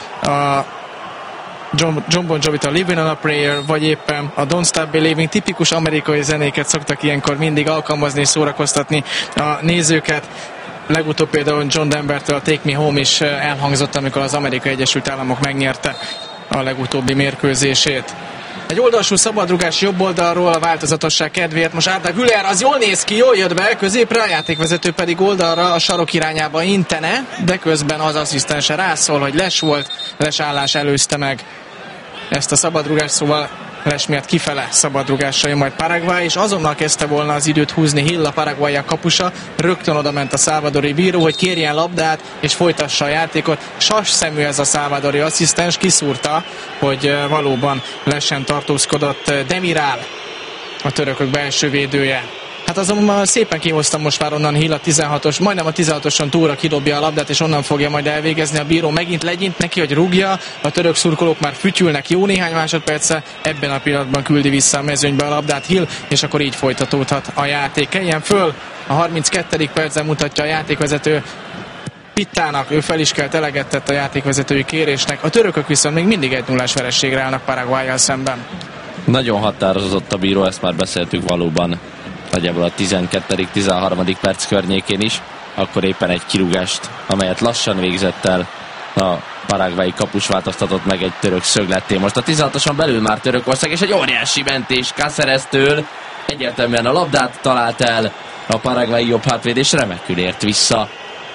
a Living on a Prayer, vagy éppen a Don't Stop Believing, tipikus amerikai zenéket szoktak ilyenkor mindig alkalmazni és szórakoztatni a nézőket. Legutóbb például John Denvertől a Take Me Home is elhangzott, amikor az Amerikai Egyesült Államok megnyerte a legutóbbi mérkőzését. Egy oldalsú szabadrugás jobb oldalról a változatosság kedvéért. Most Arda Güler, az jól néz ki, jól jött be középre, a játékvezető pedig oldalra a sarok irányába intene, de közben az asszisztense rászól, hogy lesállás előzte meg ezt a szabadrugást, szóval les miatt kifele szabadrugásra jön majd Paraguay, és azonnal kezdte volna az időt húzni Hill, a Paraguay kapusa, rögtön oda ment a salvadori bíró, hogy kérjen labdát, és folytassa a játékot. Sas szemű ez a salvadori asszisztens, kiszúrta, hogy valóban lesen tartózkodott Demiral, a törökök belső védője. Hát azonban szépen kihoztam most már onnan Hill a 16-os, majdnem a 16-oson túlra kidobja a labdát, és onnan fogja majd elvégezni. A bíró megint legyint neki, hogy rúgja. A török szurkolók már fütyülnek jó néhány másodperce, ebben a pillanatban küldi vissza a mezőnybe a labdát Hill, és akkor így folytatódhat a játék. Keljen föl, a 32. percen mutatja a játékvezető Pittának, ő fel is kelt, eleget tett a játékvezetői kérésnek. A törökök viszont még mindig 1-0-ás vereségre állnak Paraguayyal szemben. Nagyon határozott a bíró, ezt már beszéltük valóban. Nagyjából a 12.-13. perc környékén is, akkor éppen egy kirúgást, amelyet lassan végzett el a paraguayi kapus, változtatott meg egy török szögletté. Most a 16-oson belül már Törökország, és egy óriási mentés Cáceresztől. Egyértelműen a labdát talált el a paraguayi jobb hátvédés, remekül ért vissza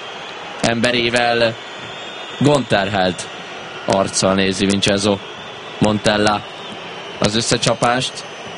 emberével. Gondterhelt arccal nézi Vincenzo Montella az összecsapást.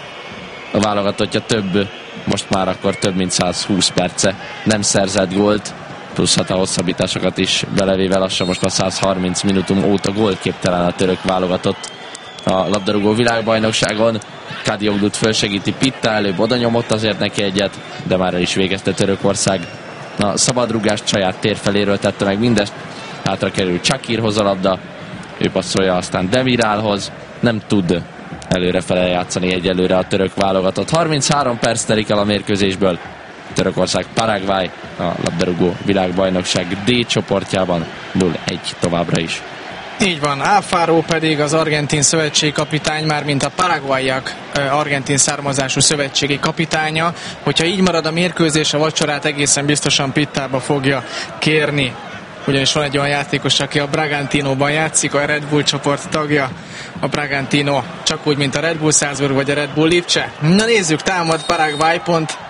A válogatottja most már akkor több mint 120 perce nem szerzett gólt, plusz hát a hosszabbításokat is belevéve lassan most már 130 minutum óta gólképtelen a török válogatott a labdarúgó világbajnokságon. Kadioglut fölsegíti Pitta, előbb oda nyomott azért neki egyet, de már el is végezte Törökország. A szabadrugást saját térfeléről tette meg mindezt, hátra kerül Çakirhoz a labda, ő passzolja aztán Demiralhoz, nem tud előrefele játszani egyelőre a török válogatott. 33 perc telik el a mérkőzésből. Törökország Paraguay a labdarúgó világbajnokság D csoportjában 0-1 továbbra is. Így van, Alfaro pedig az argentin szövetségi kapitány, már mint a paraguayak argentin származású szövetségi kapitánya. Hogyha így marad a mérkőzés, a vacsorát egészen biztosan Pittába fogja kérni. Ugyanis van egy olyan játékos, aki a Bragantinóban játszik, a Red Bull csoport tagja. A Bragantino csak úgy, mint a Red Bull Salzburg vagy a Red Bull Lipcse. Na nézzük, támad Paraguay, pont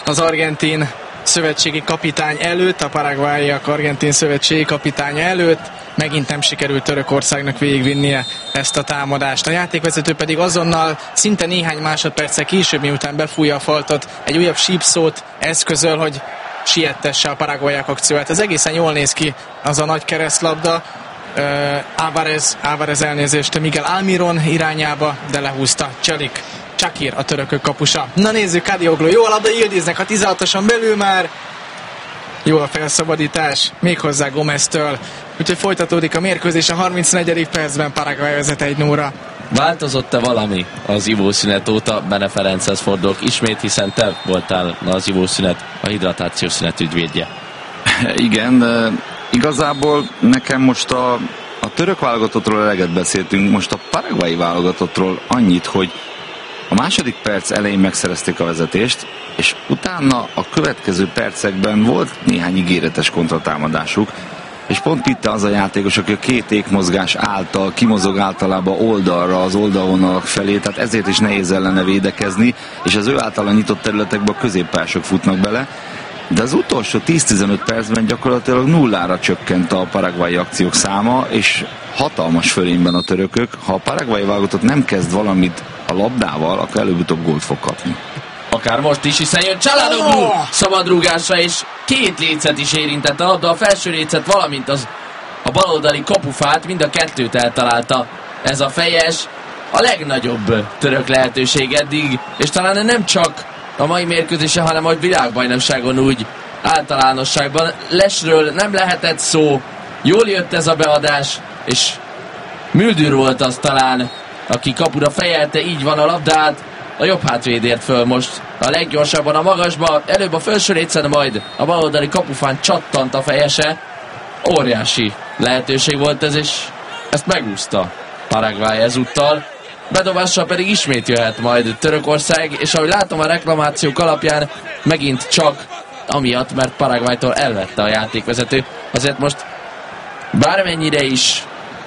az argentin szövetségi kapitány előtt, a paraguayiak argentin szövetségi kapitánya előtt. Megint nem sikerült Törökországnak végigvinnie ezt a támadást. A játékvezető pedig azonnal, szinte néhány másodperccel később, miután befújja a faltot, egy újabb sípszót eszközöl, hogy siettesse a paraguayiak akcióját. Ez egészen jól néz ki, az a nagy keresztlabda. Álvarez elnézést Miguel Almiron irányába, de lehúzta Çakir, a törökök kapusa. Na nézzük, Kadioglu, jó a labda Yıldiznek a 16-oson belül már. Jó a felszabadítás, méghozzá Gomeztől. Úgyhogy folytatódik a mérkőzés a 34. percben, Paraguay vezet 1-0-ra. Változott-e valami az ivószünet óta? Bene Ferenchez fordulok ismét, hiszen te voltál az ivószünet, a hidratációs szünet ügyvédje. Igen, igazából nekem most a török válogatottról eleget beszéltünk, most a paraguayi válogatottról annyit, hogy a második perc elején megszerezték a vezetést, és utána a következő percekben volt néhány ígéretes kontratámadásuk, és pont Pitte az a játékos, aki a két ékmozgás által kimozog általában oldalra, az oldalvonalak felé, tehát ezért is nehéz ellene védekezni, és az ő általa nyitott területekbe a középpások futnak bele, de az utolsó 10-15 percben gyakorlatilag nullára csökkent a paraguayi akciók száma, és hatalmas fölényben a törökök. Ha a paraguayi válogatott nem kezd valamit a labdával, akkor előbb-utóbb gólt fog kapni. Akár most is, hiszen jön Çalhanoğlu szabadrúgásra, és két lécet is érintett a labda, a felső lécet, valamint a baloldali kapufát, mind a kettőt eltalálta ez a fejes. A legnagyobb török lehetőség eddig, és talán nem csak a mai mérkőzésen, hanem a világbajnokságon úgy általánosságban. Lesről nem lehetett szó, jól jött ez a beadás, és Müldür volt az talán, aki kapura fejelte, így van a labdát, a jobb hátvédért föl most a leggyorsabban a magasba, előbb a felső lécen, majd a baloldali kapufán csattant a fejese. Óriási lehetőség volt ez, és ezt megúszta Paraguay ezúttal. Bedobással pedig ismét jöhet majd Törökország, és ahogy látom a reklamációk alapján, megint csak amiatt, mert Paraguaytól elvette a játékvezető. Azért most bármennyire is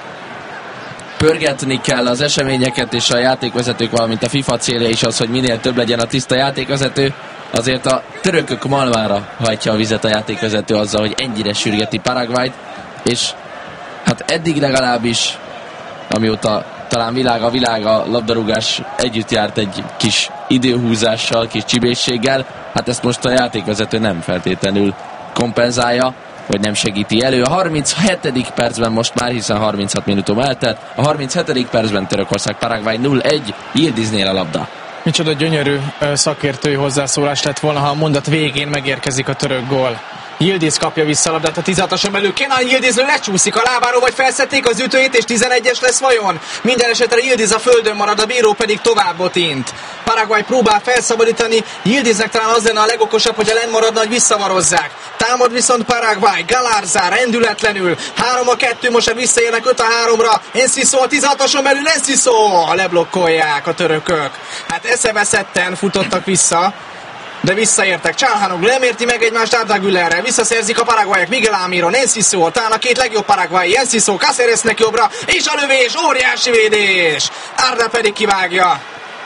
pörgetni kell az eseményeket, és a játékvezetők, valamint a FIFA célja is az, hogy minél több legyen a tiszta játékvezető, azért a törökök malmára hajtja a vizet a játékvezető azzal, hogy ennyire sürgeti Paraguayt, és hát eddig legalábbis, amióta talán a labdarúgás együtt járt egy kis időhúzással, kis csibészséggel, hát ezt most a játékvezető nem feltétlenül kompenzálja, vagy nem segíti elő. A 37. percben most már, hiszen 36 minutum eltelt, a 37. percben Törökország Paraguay 0-1, Yıldiznél a labda. Micsoda gyönyörű szakértői hozzászólás lett volna, ha a mondat végén megérkezik a török gól. Yıldiz kapja vissza a labdát a 16-oson belül. Kenan Yıldizről lecsúszik a lábáról, vagy felszették az ütőjét, és 11-es lesz vajon? Minden esetre Yıldiz a földön marad, a bíró pedig tovább botint. Paraguay próbál felszabadítani, Yıldiznek talán az lenne a legokosabb, hogyha lenn maradna, hogy visszavarozzák. Támad viszont Paraguay, Galarza rendületlenül. 3-2, most visszaérnek 5-3-ra. Enciso a 16-oson belül, Enciso! Leblokkolják a törökök. Hát eszeveszetten futottak vissza, de visszaértek. Çalhanoğlu nem érti meg egymást Arda Gülerrel. Visszaszerzik a paraguayok. Miguel Almiron, Enciso, talán a két legjobb paraguayi. Enciso, Cáceresnek jobbra, és a lövés, óriási védés. Arda pedig kivágja.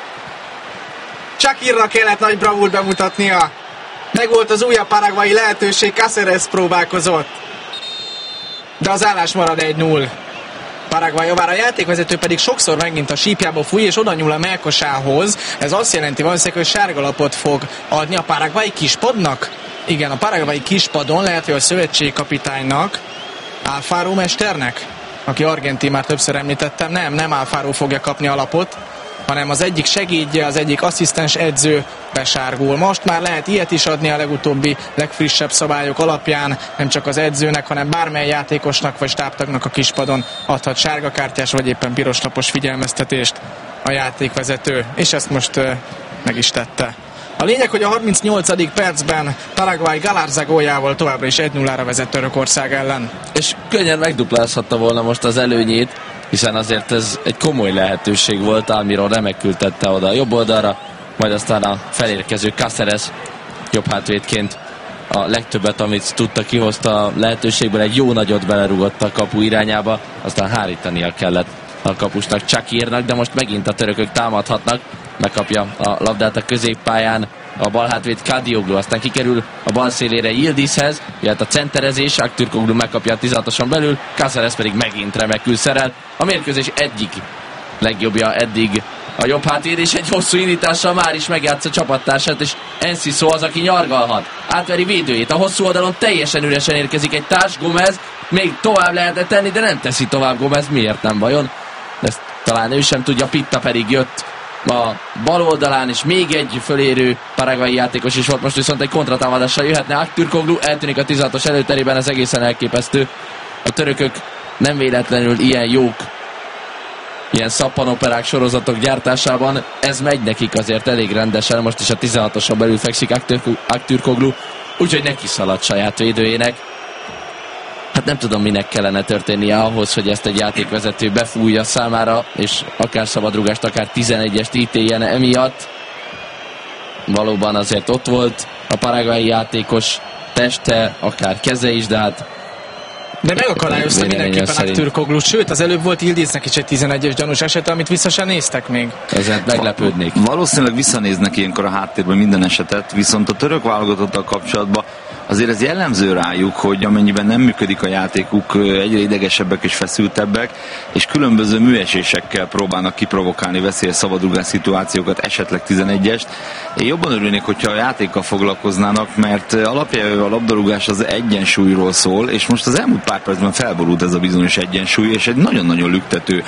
Çakirnak kellett nagy bravúrt bemutatnia. Megvolt az újabb paraguayi lehetőség, Cáceres próbálkozott. De az állás marad 1-0. Paraguay javára, a játékvezető pedig sokszor megint a sípjába fúj, és oda nyúl a melkosához. Ez azt jelenti valószínűleg, hogy sárgalapot fog adni a paraguayi kispadnak. Igen, a paraguayi kispadon lehet, hogy a szövetségkapitánynak, Alfaro mesternek, aki argentin, már többször említettem, nem Alfaro fogja kapni a lapot, hanem az egyik segédje, az egyik asszisztens edző besárgul. Most már lehet ilyet is adni a legutóbbi, legfrissebb szabályok alapján, nem csak az edzőnek, hanem bármely játékosnak vagy stábtagnak a kispadon adhat sárgakártyás vagy éppen piroslapos figyelmeztetést a játékvezető, és ezt most meg is tette. A lényeg, hogy a 38. percben Paraguay Galarza góljával továbbra is 1-0-ra vezet Törökország ellen. És könnyen megduplázhatta volna most az előnyét, hiszen azért ez egy komoly lehetőség volt, Almiron remekül tette oda a jobb oldalra, majd aztán a felérkező Cáceres jobb hátvédként a legtöbbet, amit tudta, kihozta a lehetőségből, egy jó nagyot belerúgott a kapu irányába, aztán hárítania kellett a kapusnak, Çakirnak, de most megint a törökök támadhatnak, megkapja a labdát a középpályán a bal hátvéd Kadioglu, aztán kikerül a bal szélére Yildizhez, jöhet a centerezés, Aktürkoğlu megkapja a 16-oson belül, Cáceres pedig megint remekül szerel. A mérkőzés egyik legjobbja eddig a jobb hátvéd, és egy hosszú indítással már is megjátsza csapattársát, és Enciso az, aki nyargalhat. Átveri védőjét, a hosszú oldalon teljesen üresen érkezik egy társ, Gomez, még tovább lehetne tenni, de nem teszi tovább Gomez, miért nem vajon? Ezt talán ő sem tudja, Pitta pedig jött a bal oldalán, és még egy fölérő paraguayi játékos is volt, most viszont egy kontratámadással jöhetne Aktürkoğlu, eltűnik a 16-os előterében, ez egészen elképesztő. A törökök nem véletlenül ilyen jók, ilyen szappanoperák sorozatok gyártásában, ez megy nekik azért elég rendesen, most is a 16-oson belül fekszik Aktürkoğlu, úgyhogy neki szaladt saját védőjének. Hát nem tudom, minek kellene történnie ahhoz, hogy ezt egy játékvezető befújja számára, és akár szabadrúgást, akár 11-est ítéljen emiatt. Valóban azért ott volt a paraguayi játékos teste, akár keze is, de hát de megakadályozta mindenképpen Aktürkoğlu, sőt az előbb volt Yildiznek is egy 11-es gyanús esete, amit vissza sem néztek még. Ezért meglepődnék. Valószínűleg visszanéznek ilyenkor a háttérben minden esetet, viszont a török válogatottal kapcsolatban azért ez jellemző rájuk, hogy amennyiben nem működik a játékuk, egyre idegesebbek és feszültebbek, és különböző műesésekkel próbálnak kiprovokálni veszélyes szabadrugás szituációkat, esetleg 11-est. Én jobban örülnék, hogyha a játékkal foglalkoznának, mert alapjában a labdarúgás az egyensúlyról szól, és most az elmúlt pár percben felborult ez a bizonyos egyensúly, és egy nagyon-nagyon lüktető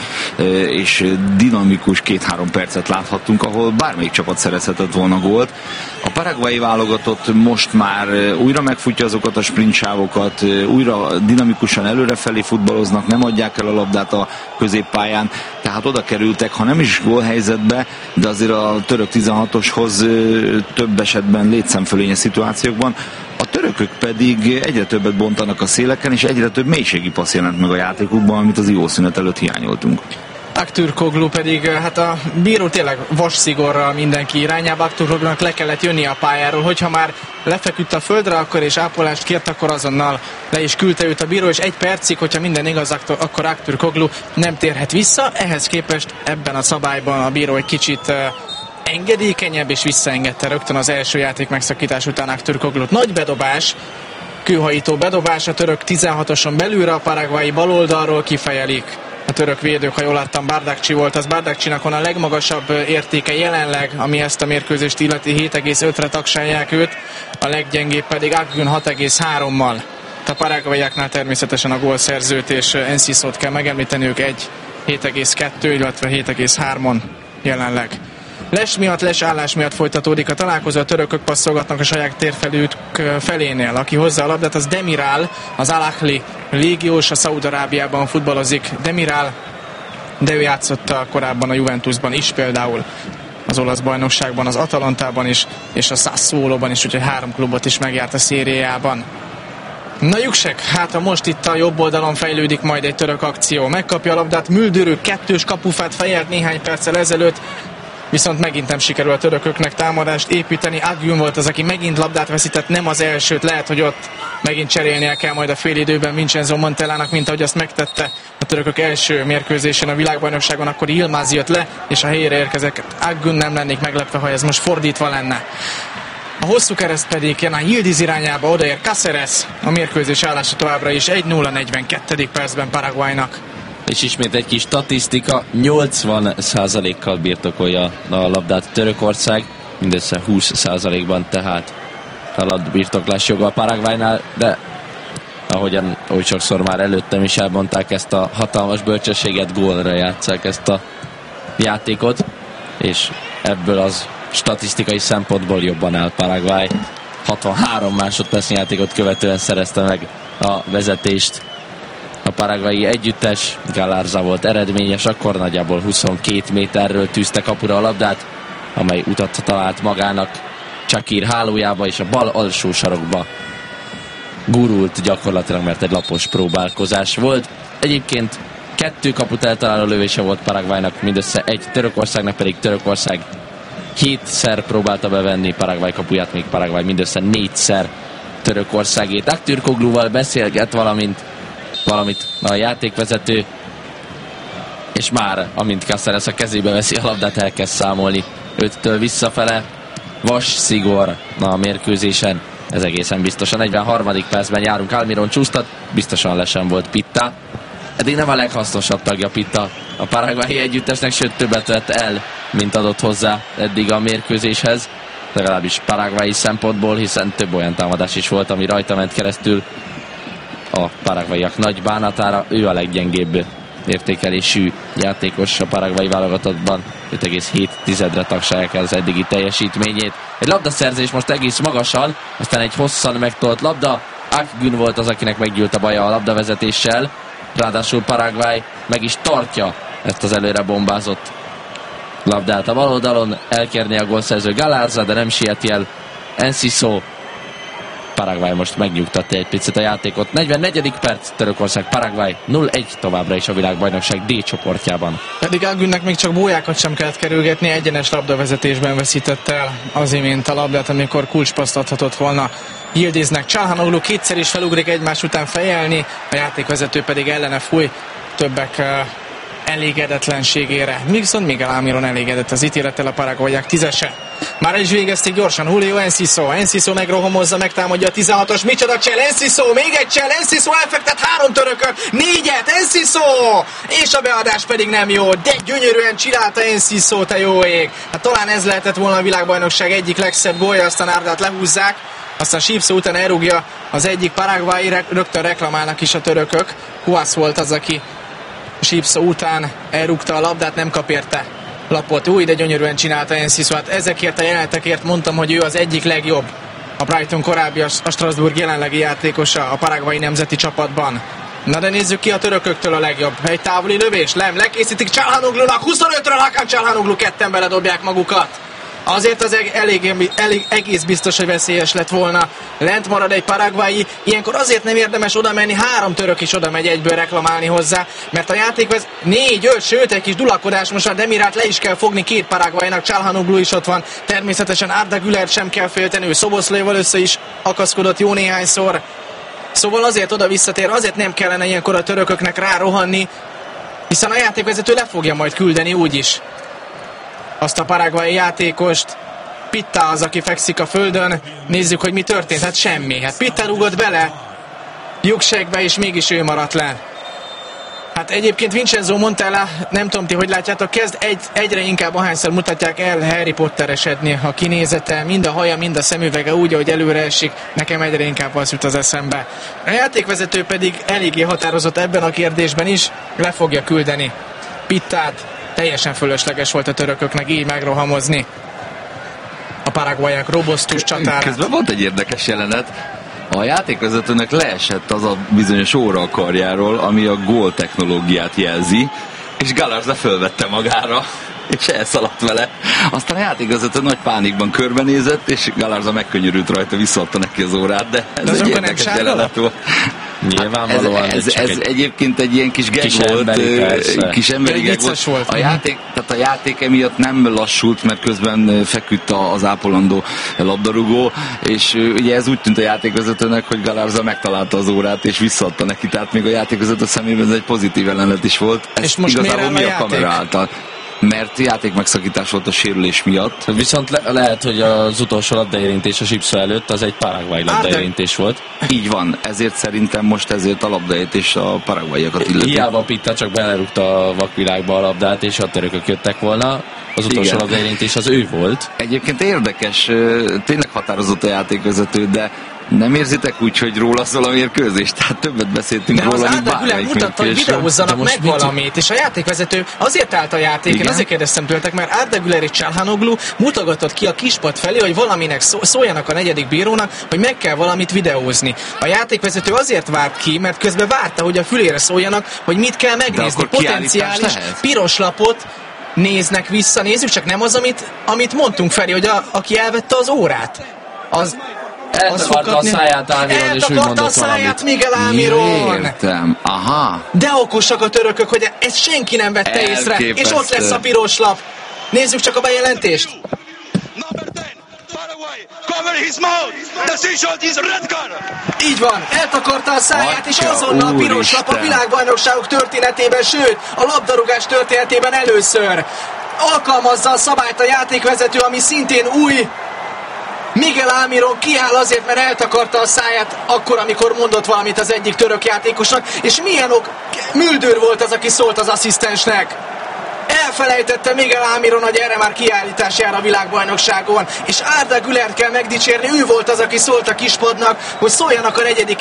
és dinamikus 2-3 percet láthattunk, ahol bármelyik csapat szerezhetett volna gólt. A paraguayi válogatott most már újra megfutja azokat a sprintsávokat, újra dinamikusan előrefelé futballoznak, nem adják el a labdát a középpályán, tehát oda kerültek, ha nem is gólhelyzetbe, de azért a török 16-oshoz több esetben létszámfölényes szituációkban. A törökök pedig egyre többet bontanak a széleken, és egyre több mélységi passz jelent meg a játékukban, amit az írószünet előtt hiányoltunk. Aktürkoğlu pedig, hát a bíró tényleg vasszigorral mindenki irányába, Aktürkoğlunak le kellett jönni a pályáról, hogyha már lefeküdt a földre, akkor és ápolást kért, akkor azonnal le is küldte őt a bíró, és egy percig, hogyha minden igaz, akkor Aktürkoğlu nem térhet vissza, ehhez képest ebben a szabályban a bíró egy kicsit engedékenyebb, és visszaengedte rögtön az első játék megszakítás után Aktürkoğlut. Nagy bedobás, kőhajító bedobás a török 16-oson belülre, a paraguayi baloldalról kifejelik a török védők, ha jól láttam, Bardakci volt, az Bardakcinak van a legmagasabb értéke jelenleg, ami ezt a mérkőzést illeti, 7,5-re tagsálják őt, a leggyengébb pedig Akgün 6,3-mal. A paraguayiaknál természetesen a gólszerzőt és Encisót kell megemlíteni, ők 7,2, illetve 7,3-on jelenleg. Lesállás miatt folytatódik a találkozó, a törökök passzolgatnak a saját térfelők felénél. Aki hozzá a labdát, az Demiral, az Al-Ahli légiós, a Szaúd-Arábiában futballozik. Demiral, de ő játszott korábban a Juventusban is például, az olasz bajnokságban, az Atalantában is, és a Sassuolóban is, úgyhogy 3 klubot is megjárt a szériájában. Na Juksek, hát most itt a jobb oldalon fejlődik majd egy török akció. Megkapja a labdát Müldürő, 2-s kapufát fejelt néhány perccel ezelőtt, viszont megint nem sikerül a törököknek támadást építeni. Akgün volt az, aki megint labdát veszített, nem az elsőt, lehet, hogy ott megint cserélnie kell majd a félidőben Vincenzo Montellának, mint ahogy azt megtette a törökök első mérkőzésén a világbajnokságon, akkor Yilmaz jött le, és a helyére érkezett Akgün, nem lennék meglepve, ha ez most fordítva lenne. A hosszú kereszt pedig Kenan Yildiz irányába, odaér Cáceres, a mérkőzés állása továbbra is 1-0 42. percben Paraguaynak. És ismét egy kis statisztika, 80%-kal birtokolja a labdát Törökország, mindössze 20%-ban tehát a labdabirtoklás joga a Paraguaynál, de ahogyan oly sokszor már előttem is elmondták, ezt a hatalmas bölcsességet, gólra játsszák ezt a játékot, és ebből az statisztikai szempontból jobban áll Paraguay. 63 másodpercnyi játékot követően szerezte meg a vezetést a paraguayi együttes. Galarza volt eredményes, akkor nagyjából 22 méterről tűzte kapura a labdát, amely utat talált magának Csakír hálójába, és a bal alsó sarokba gurult gyakorlatilag, mert egy lapos próbálkozás volt. Egyébként 2 kaput eltaláló lövése volt Paraguaynak, mindössze 1 Törökországnak, pedig Törökország 7-szer próbálta bevenni Paraguay kapuját, még Paraguay mindössze 4-szer Törökországét. Aktürkoğluval beszélget valamit a játékvezető, és már, amint Cáceres a kezébe veszi a labdát, elkezd számolni 5-től visszafele. vas szigor a mérkőzésen. Ez egészen biztos. A 43. percben járunk. Almiron csúsztat, biztosan lesen volt Pitta. Eddig nem a leghasznosabb tagja Pitta a paraguayi együttesnek, sőt többet vett el, mint adott hozzá eddig a mérkőzéshez. Legalábbis paraguayi szempontból, hiszen több olyan támadás is volt, ami rajta ment keresztül a paraguayiak nagy bánatára. Ő a leggyengébb értékelésű játékos a paraguayi válogatottban. 5,7-re tagsálják el az eddigi teljesítményét. Egy labdaszerzés most egész magasan, aztán egy hosszan megtolt labda. Akgün volt az, akinek meggyűlt a baja a labdavezetéssel. Ráadásul Paraguay meg is tartja ezt az előre bombázott labdát a bal oldalon. Elkérni a gólszerző Galarza, de nem sieti el Enciso. Paraguay most megnyugtatja egy picit a játékot. 44. perc, Törökország Paraguay 0-1 továbbra is a világbajnokság D csoportjában. Pedig Akgünnek még csak bójákat sem kellett kerülgetni, egyenes labdavezetésben veszítette el az imént a labdát, amikor kulcspaszt adhatott volna Yildiznek. Çalhanoğlu kétszer is felugrik egymás után fejelni, a játékvezető pedig ellene fúj többek elégedetlenségére. Viszont Miguel Almiron elégedett az ítélettel, a paraguayák 10-ese. Már is végezték gyorsan Julio Enciso megrohamozza, megtámadja a 16-os, micsoda csel, Enciso, még egy csel, Enciso elfektet 3 törököt, 4-et, Enciso! És a beadás pedig nem jó, de gyönyörűen csinálta Enciso, te jó ég! Hát talán ez lehetett volna a világbajnokság egyik legszebb gólja, aztán Ardát lehúzzák, aztán Sípszó után elrúgja az egyik paraguayi, rögtön reklamálnak is a törökök. Huász volt az, aki Sípszó után elrúgta a labdát, nem kap érte lapot. Új, de gyönyörűen csinálta Enciso. Hát ezekért a jelenetekért mondtam, hogy ő az egyik legjobb. A Brighton korábbi, a Strasbourg jelenlegi játékosa a paraguayi nemzeti csapatban. Na de nézzük ki a törököktől a legjobb. Egy távoli lövés, lekészítik Çalhanoğlunak, 25-ről Hakan Çalhanoğlu, ketten beledobják magukat. Azért az egész biztos, hogy veszélyes lett volna. Lent marad egy paraguayi, ilyenkor azért nem érdemes oda menni, 3 török is oda megy egyből reklamálni hozzá, mert a játékhoz 4-5, sőt egy kis dulakodás, most a Demirát le is kell fogni 2 paraguayinak, Çalhanoğlu is ott van, természetesen Arda Gülert sem kell félteni, ő Szoboszlaival össze is akaszkodott jó néhányszor. Szóval azért oda visszatér, azért nem kellene ilyenkor a törököknek rárohanni, hiszen a játékvezető le fogja majd küldeni úgyis azt a paraguayi játékost. Pitta az, aki fekszik a földön. Nézzük, hogy mi történt. Hát semmi. Hát Pitta rúgott bele lyukségbe, és mégis ő maradt le. Hát egyébként Vincenzo Montella, nem tudom ti, hogy látjátok, kezd egyre inkább ahányszor mutatják el Harry Potteresedni a kinézete, mind a haja, mind a szemüvege úgy, ahogy előre esik, nekem egyre inkább az jut az eszembe. A játékvezető pedig eléggé határozott ebben a kérdésben is, le fogja küldeni Pittát. Teljesen fölösleges volt a törököknek így megrohamozni a paraguayak robosztus csatárát. Közben volt egy érdekes jelenet. A játékvezetőnek leesett az a bizonyos óra a karjáról, ami a gól technológiát jelzi, és Galarza fölvette magára, és elszaladt vele. Aztán a játékvezető nagy pánikban körbenézett, és Galarza megkönyörült rajta, visszaadta neki az órát, de ez egy érdekes jelenet volt. Nyilvánvalóan ez egyébként egy ilyen kis gag volt, kis emberi gag volt. A játék emiatt nem lassult, mert közben feküdt az ápolandó labdarúgó, és ugye ez úgy tűnt a játékvezetőnek, hogy Galarza megtalálta az órát, és visszaadta neki, tehát még a játékvezető szemében ez egy pozitív jelenet is volt. Ez és most igazából mi a kamera által? Mert játék megszakítás volt a sérülés miatt. Viszont lehet, hogy az utolsó labdaérintés a Sípszó előtt az egy paraguayi labdaérintés volt. Így van, ezért szerintem most ezért a labdaérintés a paraguayakat illeti. Hiába Pitta csak belerúgta a vakvilágba a labdát, és a törökök jöttek volna. Az utolsó labdaérintés az ő volt. Egyébként érdekes, tényleg határozott a játékvezető, de nem érzitek úgy, hogy róla szól a mérkőzés? Tehát többet beszéltünk de róla, mint bármelyik mutatta, hogy videózzanak meg valamit, és a játékvezető azért állt a játék, én azért kérdeztem tőletek, mert Arda Güler és Çalhanoğlu mutogatott ki a kispad felé, hogy valaminek szóljanak a 4. bírónak, hogy meg kell valamit videózni. A játékvezető azért várt ki, mert közben várta, hogy a fülére szóljanak, hogy mit kell megnézni. Potenciális piros lapot néznek vissza, nézzük, csak nem az, amit mondtunk felé, hogy aki elvette az órát. Eltakarta a száját Almiron, és úgy mondott a száját Miguel Almiron. Értem, aha. De okosak a törökök, hogy ezt senki nem vette észre, és ott lesz a piros lap. Nézzük csak a bejelentést. Így van, eltakarta a száját, és azonnal a piros lap a világbajnokságok történetében, sőt, a labdarúgás történetében először. Alkalmazza a szabályt a játékvezető, ami szintén új Miguel Almiron kiáll azért, mert eltakarta a száját akkor, amikor mondott valamit az egyik török játékosnak, és milyen Müldür volt az, aki szólt az asszisztensnek. Elfelejtette Miguel Almiron, hogy erre már kiállítás jár a világbajnokságon, és Arda Gülert kell megdicsérni, ő volt az, aki szólt a kispadnak, hogy szóljanak a negyedik